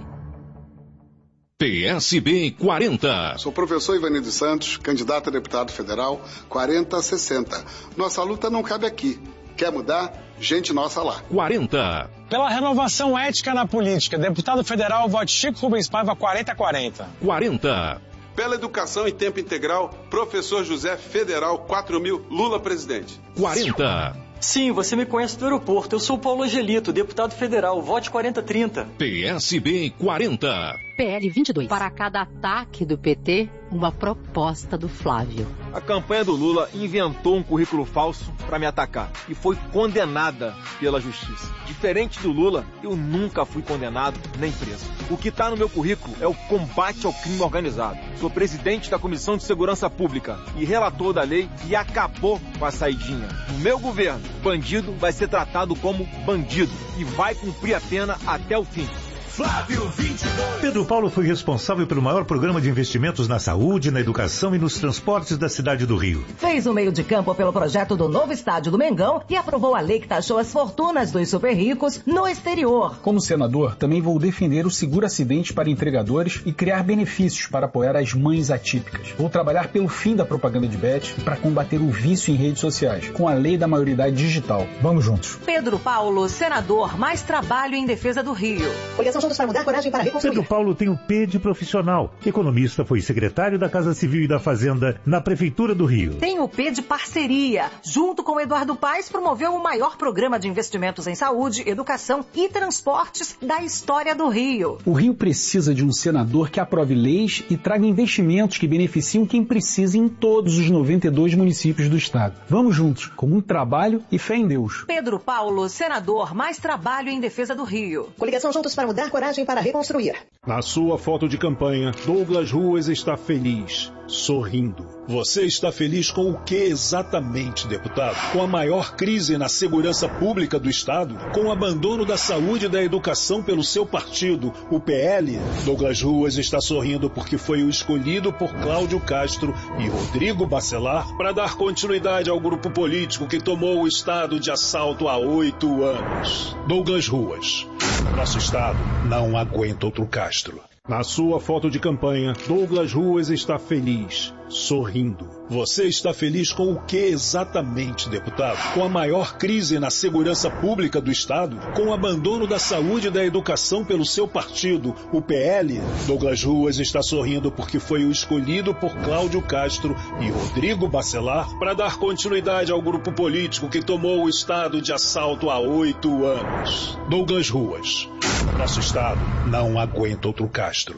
P S B quarenta. Sou o professor Ivanildo Santos, candidato a deputado federal quarenta sessenta. Nossa luta não cabe aqui. Quer mudar? Gente nossa lá. quarenta. Pela renovação ética na política, deputado federal, vote Chico Rubens Paiva quarenta quarenta. quarenta. Pela educação em tempo integral, professor José Federal quatro mil, Lula presidente. quarenta. Sim, você me conhece do aeroporto. Eu sou Paulo Angelito, deputado federal. Vote quarenta trinta. P S B quarenta. P L vinte e dois. Para cada ataque do P T, uma proposta do Flávio. A campanha do Lula inventou um currículo falso para me atacar e foi condenada pela justiça. Diferente do Lula, eu nunca fui condenado nem preso. O que está no meu currículo é o combate ao crime organizado. Sou presidente da Comissão de Segurança Pública e relator da lei que acabou com a saidinha. No meu governo, bandido vai ser tratado como bandido e vai cumprir a pena até o fim. Flávio vinte e dois. Pedro Paulo foi responsável pelo maior programa de investimentos na saúde, na educação e nos transportes da cidade do Rio. Fez o meio de campo pelo projeto do novo estádio do Mengão e aprovou a lei que taxou as fortunas dos super ricos no exterior. Como senador, também vou defender o seguro acidente para entregadores e criar benefícios para apoiar as mães atípicas. Vou trabalhar pelo fim da propaganda de bet e para combater o vício em redes sociais, com a lei da maioridade digital. Vamos juntos. Pedro Paulo, senador, mais trabalho em defesa do Rio. Coligação Juntos para Mudar, Coragem para Reconstruir. Pedro Paulo tem o P de profissional. Economista, foi secretário da Casa Civil e da Fazenda na Prefeitura do Rio. Tem o P de parceria. Junto com Eduardo Paes, promoveu o maior programa de investimentos em saúde, educação e transportes da história do Rio. O Rio precisa de um senador que aprove leis e traga investimentos que beneficiam quem precisa em todos os noventa e dois municípios do estado. Vamos juntos, com muito trabalho e fé em Deus. Pedro Paulo, senador, mais trabalho em defesa do Rio. Coligação Juntos para Mudar, Coragem para Reconstruir. Na sua foto de campanha, Douglas Ruas está feliz, sorrindo. Você está feliz com o que exatamente, deputado? Com a maior crise na segurança pública do estado? Com o abandono da saúde e da educação pelo seu partido, o P L? Douglas Ruas está sorrindo porque foi o escolhido por Cláudio Castro e Rodrigo Bacelar para dar continuidade ao grupo político que tomou o estado de assalto há oito anos. Douglas Ruas. Nosso estado não aguenta outro Castro. Na sua foto de campanha, Douglas Ruas está feliz, sorrindo. Você está feliz com o que exatamente, deputado? Com a maior crise na segurança pública do Estado? Com o abandono da saúde e da educação pelo seu partido, o P L? Douglas Ruas está sorrindo porque foi o escolhido por Cláudio Castro e Rodrigo Bacelar para dar continuidade ao grupo político que tomou o Estado de assalto há oito anos. Douglas Ruas. Nosso Estado não aguenta outro Castro.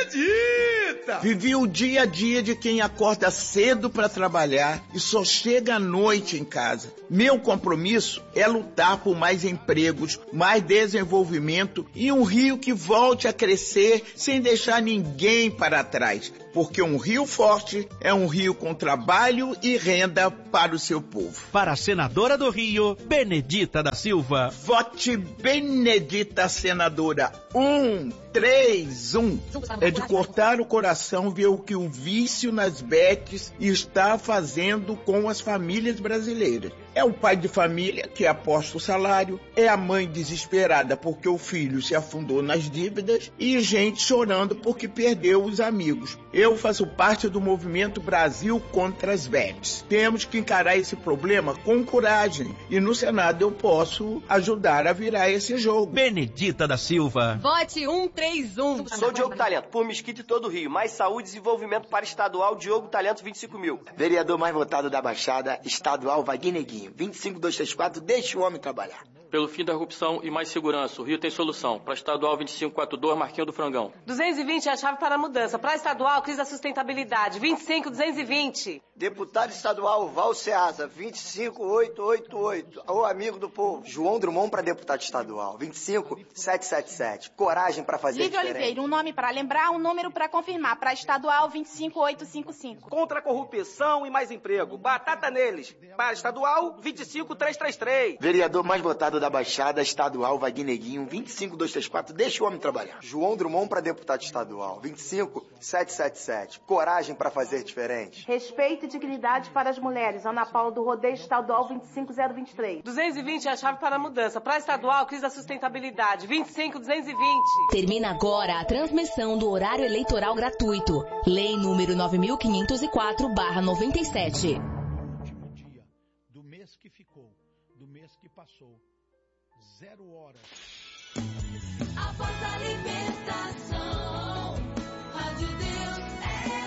Benedita! Vivi o dia a dia de quem acorda cedo para trabalhar e só chega à noite em casa. Meu compromisso é lutar por mais empregos, mais desenvolvimento e um Rio que volte a crescer sem deixar ninguém para trás. Porque um Rio forte é um Rio com trabalho e renda para o seu povo. Para a senadora do Rio, Benedita da Silva. Vote Benedita, senadora. Um, três, um. É de cortar o coração ver o que o vício nas betes está fazendo com as famílias brasileiras. É o pai de família que aposta o salário, é a mãe desesperada porque o filho se afundou nas dívidas e gente chorando porque perdeu os amigos. Eu faço parte do movimento Brasil contra as betes. Temos que encarar esse problema com coragem e no Senado eu posso ajudar a virar esse jogo. Benedita da Silva. Vote um três um. Sou Diogo Talento, por Mesquita e todo o Rio. Mais saúde e desenvolvimento para estadual, Diogo Talento, vinte e cinco mil. Vereador mais votado da Baixada, estadual, Wagner Neguinho. vinte e cinco mil duzentos e trinta e quatro, deixe o homem trabalhar. Pelo fim da corrupção e mais segurança, o Rio tem solução. Para estadual vinte e cinco quarenta e dois, Marquinho do Frangão. duzentos e vinte é a chave para a mudança. Para estadual, crise da sustentabilidade. vinte e cinco duzentos e vinte. Deputado estadual Val Ceasa, vinte e cinco mil oitocentos e oitenta e oito. O amigo do povo. João Drummond para deputado estadual. vinte e cinco mil setecentos e setenta e sete. Coragem para fazer Lívia diferente. Oliveira, um nome para lembrar, um número para confirmar. Para estadual vinte e cinco mil oitocentos e cinquenta e cinco. Contra a corrupção e mais emprego. Batata neles. Para estadual, vinte e cinco mil trezentos e trinta e três. Vereador mais votado da Baixada, estadual, Wagner Neguinho, vinte e cinco mil duzentos e trinta e quatro, deixa o homem trabalhar. João Drummond para deputado estadual, vinte e cinco mil setecentos e setenta e sete. Coragem para fazer diferente. Respeito e dignidade para as mulheres. Ana Paula do Rodeio Estadual vinte e cinco mil vinte e três. duzentos e vinte é a chave para a mudança. Para estadual, crise da sustentabilidade. vinte e cinco duzentos e vinte. Termina agora a transmissão do horário eleitoral gratuito. Lei número nove mil quinhentos e quatro barra noventa e sete. Último dia do mês que ficou, do mês que passou. Zero horas. Após a libertação, Rádio Deus é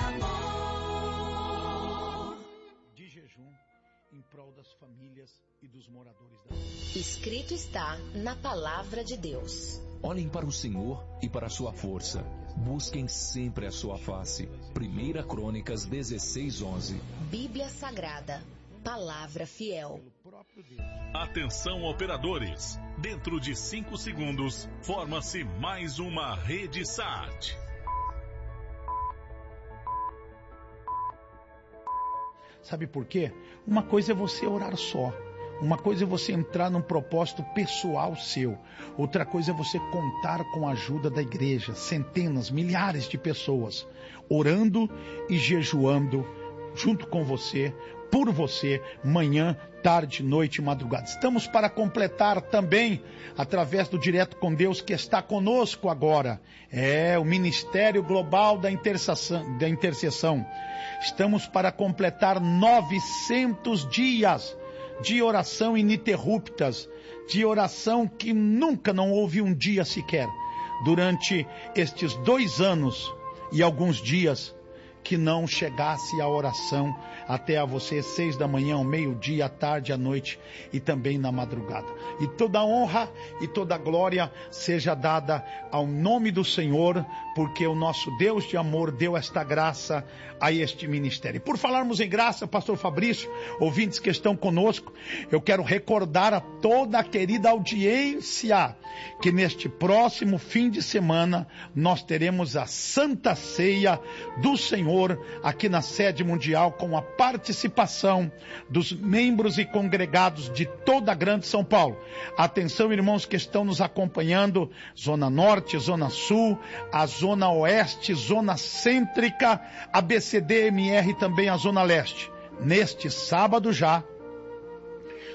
amor. De jejum em prol das famílias e dos moradores da rua. Escrito está na palavra de Deus. Olhem para o Senhor e para a sua força. Busquem sempre a sua face. Primeira Crônicas dezesseis, onze. Bíblia Sagrada. Palavra fiel. Atenção, operadores. Dentro de cinco segundos, forma-se mais uma rede S A T. Sabe por quê? Uma coisa é você orar só. Uma coisa é você entrar num propósito pessoal seu. Outra coisa é você contar com a ajuda da igreja. Centenas, milhares de pessoas orando e jejuando junto com você, por você, manhã, tarde, noite e madrugada. Estamos para completar também, através do Direto com Deus, que está conosco agora. É o Ministério Global da Intercessão. Da Intercessão. Estamos para completar novecentos dias de oração ininterruptas, de oração que nunca não houve um dia sequer, durante estes dois anos e alguns dias, que não chegasse a oração até a você, seis da manhã, ao meio-dia, à tarde, à noite e também na madrugada. E toda honra e toda glória seja dada ao nome do Senhor, porque o nosso Deus de amor deu esta graça a este ministério. Por falarmos em graça, pastor Fabrício, ouvintes que estão conosco, eu quero recordar a toda a querida audiência que neste próximo fim de semana nós teremos a Santa Ceia do Senhor aqui na sede mundial, com a participação dos membros e congregados de toda a Grande São Paulo. Atenção, irmãos que estão nos acompanhando, Zona Norte, Zona Sul, a Zona Oeste, Zona Cêntrica, a B C D M R e também a Zona Leste. Neste sábado já,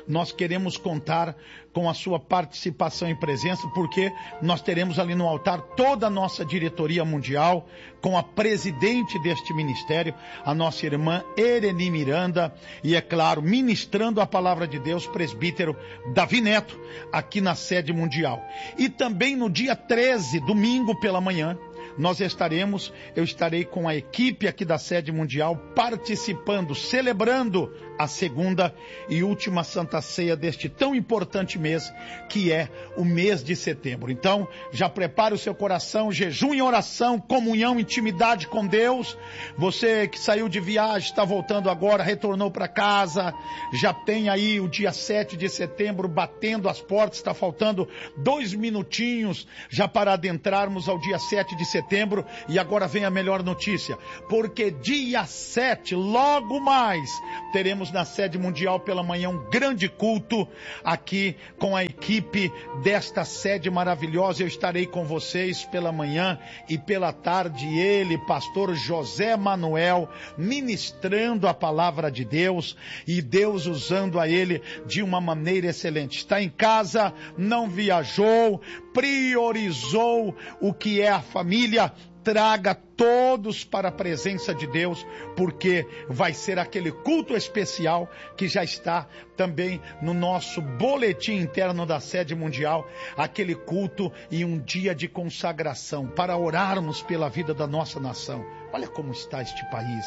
nós queremos contar com a sua participação e presença, porque nós teremos ali no altar toda a nossa diretoria mundial, com a presidente deste ministério, a nossa irmã Ereni Miranda, e é claro, ministrando a palavra de Deus, presbítero Davi Neto, aqui na sede mundial. E também no dia treze, domingo pela manhã, nós estaremos, eu estarei com a equipe aqui da sede mundial participando, celebrando a segunda e última Santa Ceia deste tão importante mês, que é o mês de setembro. Então, já prepare o seu coração, jejum e oração, comunhão, intimidade com Deus. Você que saiu de viagem, está voltando agora, retornou para casa, já tem aí o dia sete de setembro batendo as portas, está faltando dois minutinhos já para adentrarmos ao dia sete de setembro, e agora vem a melhor notícia, porque dia sete, logo mais, teremos na sede mundial pela manhã um grande culto aqui com a equipe desta sede maravilhosa. Eu estarei com vocês pela manhã e pela tarde, ele, pastor José Manuel, ministrando a palavra de Deus, e Deus usando a ele de uma maneira excelente. Está em casa, não viajou, priorizou o que é a família. Traga todos para a presença de Deus, porque vai ser aquele culto especial que já está também no nosso boletim interno da sede mundial, aquele culto e um dia de consagração para orarmos pela vida da nossa nação. Olha como está este país,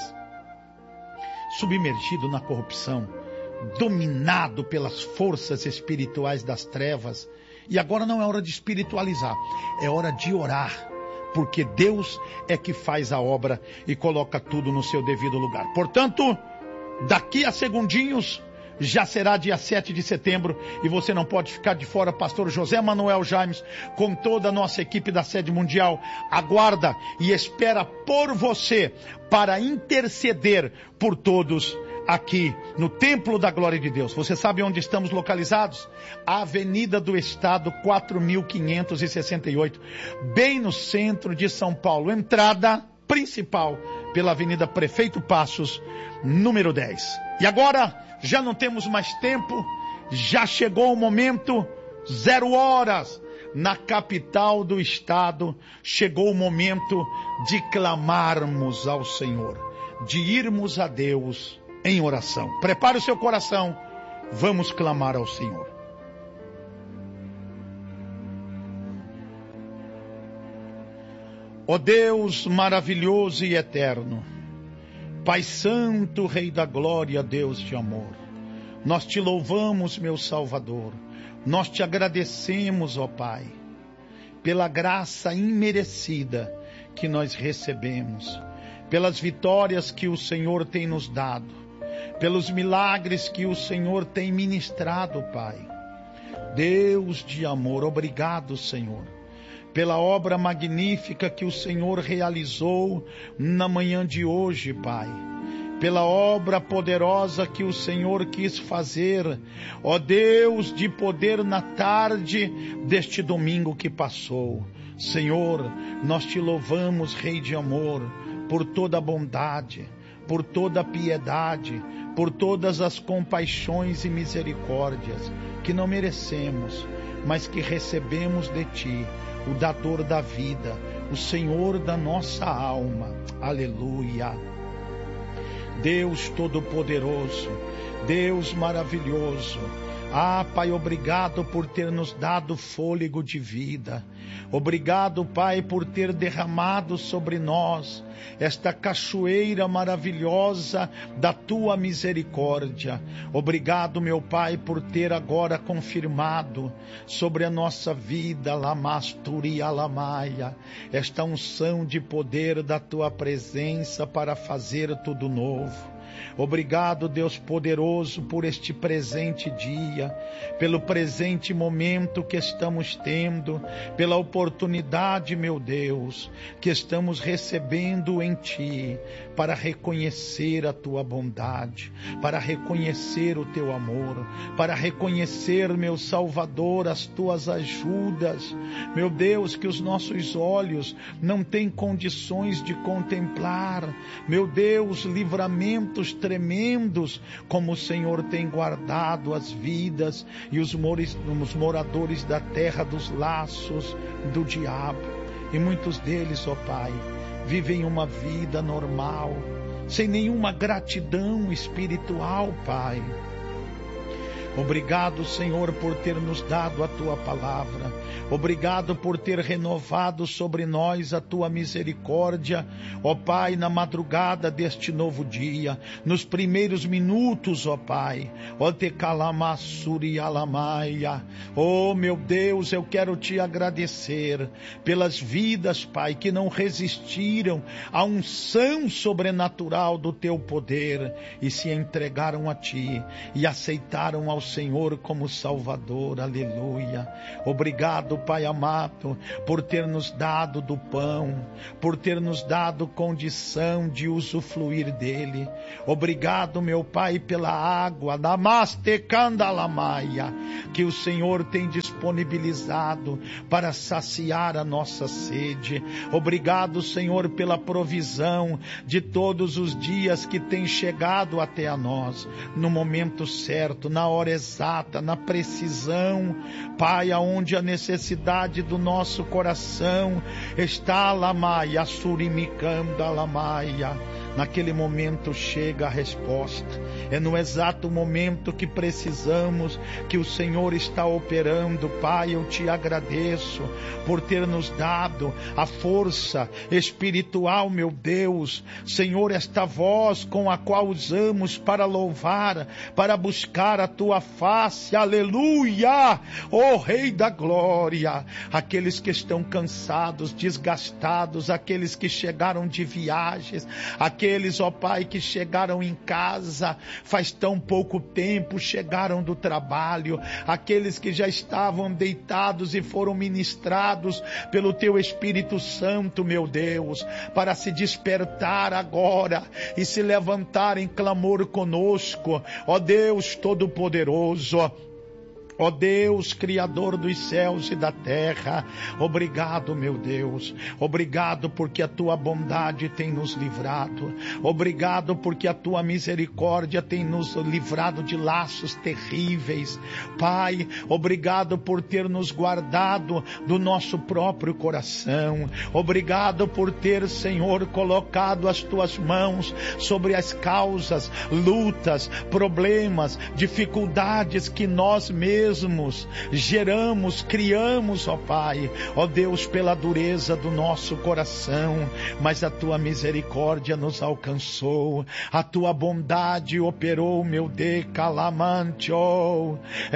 submergido na corrupção, dominado pelas forças espirituais das trevas, e agora não é hora de espiritualizar, é hora de orar, porque Deus é que faz a obra e coloca tudo no seu devido lugar. Portanto, daqui a segundinhos, já será dia sete de setembro, e você não pode ficar de fora. Pastor José Manuel Jaimes, com toda a nossa equipe da sede mundial, aguarda e espera por você, para interceder por todos aqui no Templo da Glória de Deus. Você sabe onde estamos localizados? Avenida do Estado quatro mil quinhentos e sessenta e oito, bem no centro de São Paulo. Entrada principal pela Avenida Prefeito Passos, número dez. E agora, já não temos mais tempo, já chegou o momento, zero horas, na capital do estado, chegou o momento de clamarmos ao Senhor, de irmos a Deus em oração. Prepare o seu coração, vamos clamar ao Senhor. Ó Deus maravilhoso e eterno, Pai Santo, Rei da Glória, Deus de amor, nós te louvamos, meu Salvador, nós te agradecemos, ó Pai, pela graça imerecida que nós recebemos, pelas vitórias que o Senhor tem nos dado, pelos milagres que o Senhor tem ministrado, Pai. Deus de amor, obrigado, Senhor, pela obra magnífica que o Senhor realizou na manhã de hoje, Pai. Pela obra poderosa que o Senhor quis fazer, ó Deus de poder, na tarde deste domingo que passou. Senhor, nós te louvamos, Rei de amor, por toda a bondade, por toda a piedade, por todas as compaixões e misericórdias que não merecemos, mas que recebemos de Ti, o dador da vida, o Senhor da nossa alma. Aleluia. Deus Todo-Poderoso, Deus maravilhoso, ah, Pai, obrigado por ter nos dado fôlego de vida. Obrigado, Pai, por ter derramado sobre nós esta cachoeira maravilhosa da Tua misericórdia. Obrigado, meu Pai, por ter agora confirmado sobre a nossa vida, Lamasturi Alamaia, esta unção de poder da Tua presença para fazer tudo novo. Obrigado, Deus poderoso, por este presente dia, pelo presente momento que estamos tendo, pela oportunidade, meu Deus, que estamos recebendo em Ti, para reconhecer a Tua bondade, para reconhecer o Teu amor, para reconhecer, meu Salvador, as Tuas ajudas, meu Deus, que os nossos olhos não têm condições de contemplar, meu Deus, livramentos momentos tremendos, como o Senhor tem guardado as vidas e os moradores da terra dos laços do diabo. E muitos deles, ó Pai, vivem uma vida normal, sem nenhuma gratidão espiritual, Pai. Obrigado, Senhor, por ter nos dado a Tua palavra. Obrigado por ter renovado sobre nós a Tua misericórdia, ó Pai, na madrugada deste novo dia, nos primeiros minutos, ó Pai. Ó Te calamassuri alamaia. Oh, meu Deus, eu quero Te agradecer pelas vidas, Pai, que não resistiram à unção sobrenatural do Teu poder e se entregaram a Ti e aceitaram ao Senhor como Salvador, aleluia. Obrigado, Pai amado, por ter nos dado do pão, por ter nos dado condição de usufruir dele. Obrigado, meu Pai, pela água, Namastecandalamaia, que o Senhor tem disponibilizado para saciar a nossa sede. Obrigado, Senhor, pela provisão de todos os dias que tem chegado até a nós, no momento certo, na hora exata, na precisão, Pai, aonde a necessidade do nosso coração está, Lamaia, Surimicanda, Lamaia. Naquele momento chega a resposta. É no exato momento que precisamos que o Senhor está operando. Pai, eu Te agradeço por ter nos dado a força espiritual, meu Deus. Senhor, esta voz com a qual usamos para louvar, para buscar a Tua face. Aleluia! Ó Rei da Glória! Aqueles que estão cansados, desgastados, aqueles que chegaram de viagens, aqueles, ó Pai, que chegaram em casa faz tão pouco tempo, chegaram do trabalho, aqueles que já estavam deitados e foram ministrados pelo Teu Espírito Santo, meu Deus, para se despertar agora e se levantar em clamor conosco, ó Deus Todo-Poderoso. Ó Deus, Criador dos céus e da terra, obrigado, meu Deus, obrigado porque a Tua bondade tem nos livrado, obrigado porque a Tua misericórdia tem nos livrado de laços terríveis. Pai, obrigado por ter nos guardado do nosso próprio coração, obrigado por ter, Senhor, colocado as Tuas mãos sobre as causas, lutas, problemas, dificuldades que nós mesmos mesmos geramos, criamos, ó Pai, ó Deus, pela dureza do nosso coração, mas a Tua misericórdia nos alcançou, a Tua bondade operou, meu Deus, calamantio,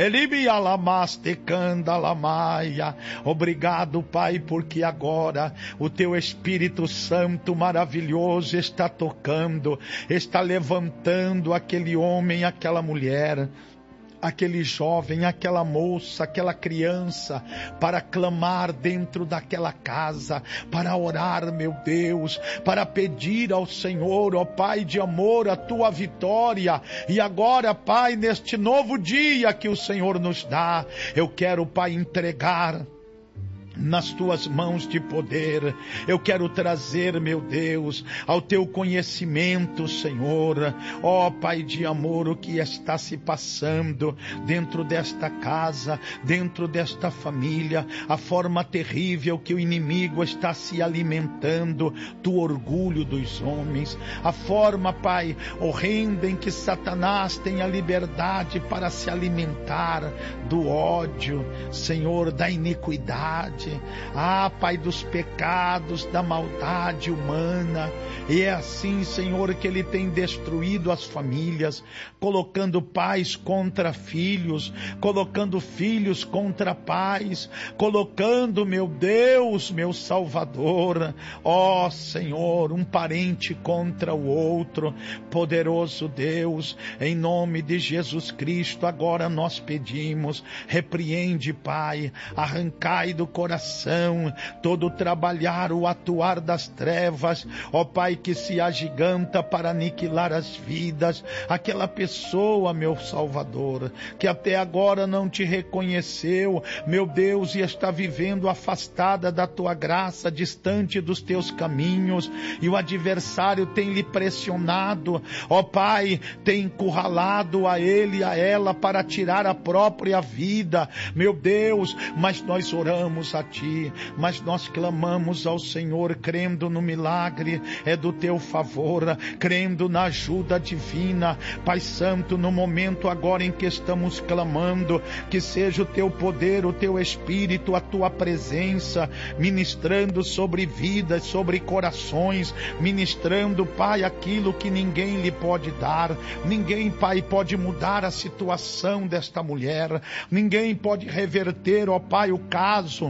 elibialamastecandalamaia. Obrigado, Pai, porque agora o Teu Espírito Santo maravilhoso está tocando, está levantando aquele homem, aquela mulher, aquele jovem, aquela moça, aquela criança, para clamar dentro daquela casa, para orar, meu Deus, para pedir ao Senhor, ó Pai de amor, a Tua vitória. E agora, Pai, neste novo dia que o Senhor nos dá, eu quero, Pai, entregar nas Tuas mãos de poder. Eu quero trazer, meu Deus, ao Teu conhecimento, Senhor, ó Pai de amor, o que está se passando dentro desta casa, dentro desta família, a forma terrível que o inimigo está se alimentando do orgulho dos homens, a forma, Pai, horrenda em que Satanás tem a liberdade para se alimentar do ódio, Senhor, da iniquidade. Ah, Pai, dos pecados, da maldade humana. E é assim, Senhor, que Ele tem destruído as famílias, colocando pais contra filhos, colocando filhos contra pais, colocando, meu Deus, meu Salvador, ó Senhor, um parente contra o outro. Poderoso Deus, em nome de Jesus Cristo, agora nós pedimos, repreende, Pai, arrancai do coração distração, todo o trabalhar, o atuar das trevas, ó Pai, que se agiganta para aniquilar as vidas, aquela pessoa, meu Salvador, que até agora não te reconheceu, meu Deus, e está vivendo afastada da tua graça, distante dos teus caminhos, e o adversário tem lhe pressionado, ó Pai, tem encurralado a ele e a ela para tirar a própria vida, meu Deus, mas nós oramos a Ti, mas nós clamamos ao Senhor, crendo no milagre, é do Teu favor, crendo na ajuda divina, Pai Santo, no momento agora em que estamos clamando, que seja o Teu poder, o Teu Espírito, a Tua presença, ministrando sobre vidas, sobre corações, ministrando, Pai, aquilo que ninguém lhe pode dar, ninguém, Pai, pode mudar a situação desta mulher, ninguém pode reverter, ó Pai, o caso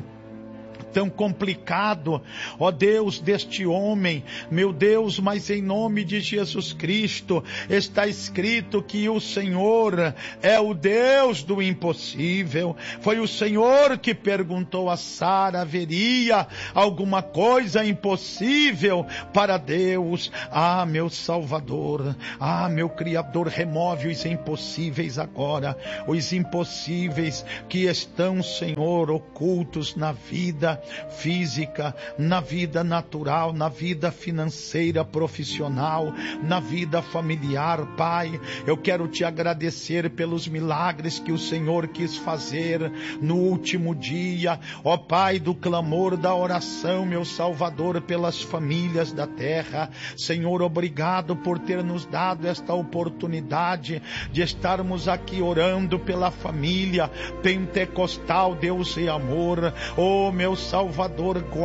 tão complicado, ó Deus, deste homem, meu Deus, mas em nome de Jesus Cristo, está escrito que o Senhor é o Deus do impossível. Foi o Senhor que perguntou a Sara, haveria alguma coisa impossível para Deus? Ah, meu Salvador, ah, meu Criador, remove os impossíveis agora, os impossíveis que estão, Senhor, ocultos na vida física, na vida natural, na vida financeira, profissional, na vida familiar. Pai, eu quero te agradecer pelos milagres que o Senhor quis fazer no último dia, ó Pai, do clamor, da oração, meu Salvador, pelas famílias da terra. Senhor, obrigado por ter nos dado esta oportunidade de estarmos aqui orando pela família pentecostal, Deus e amor. Oh, meu Salvador,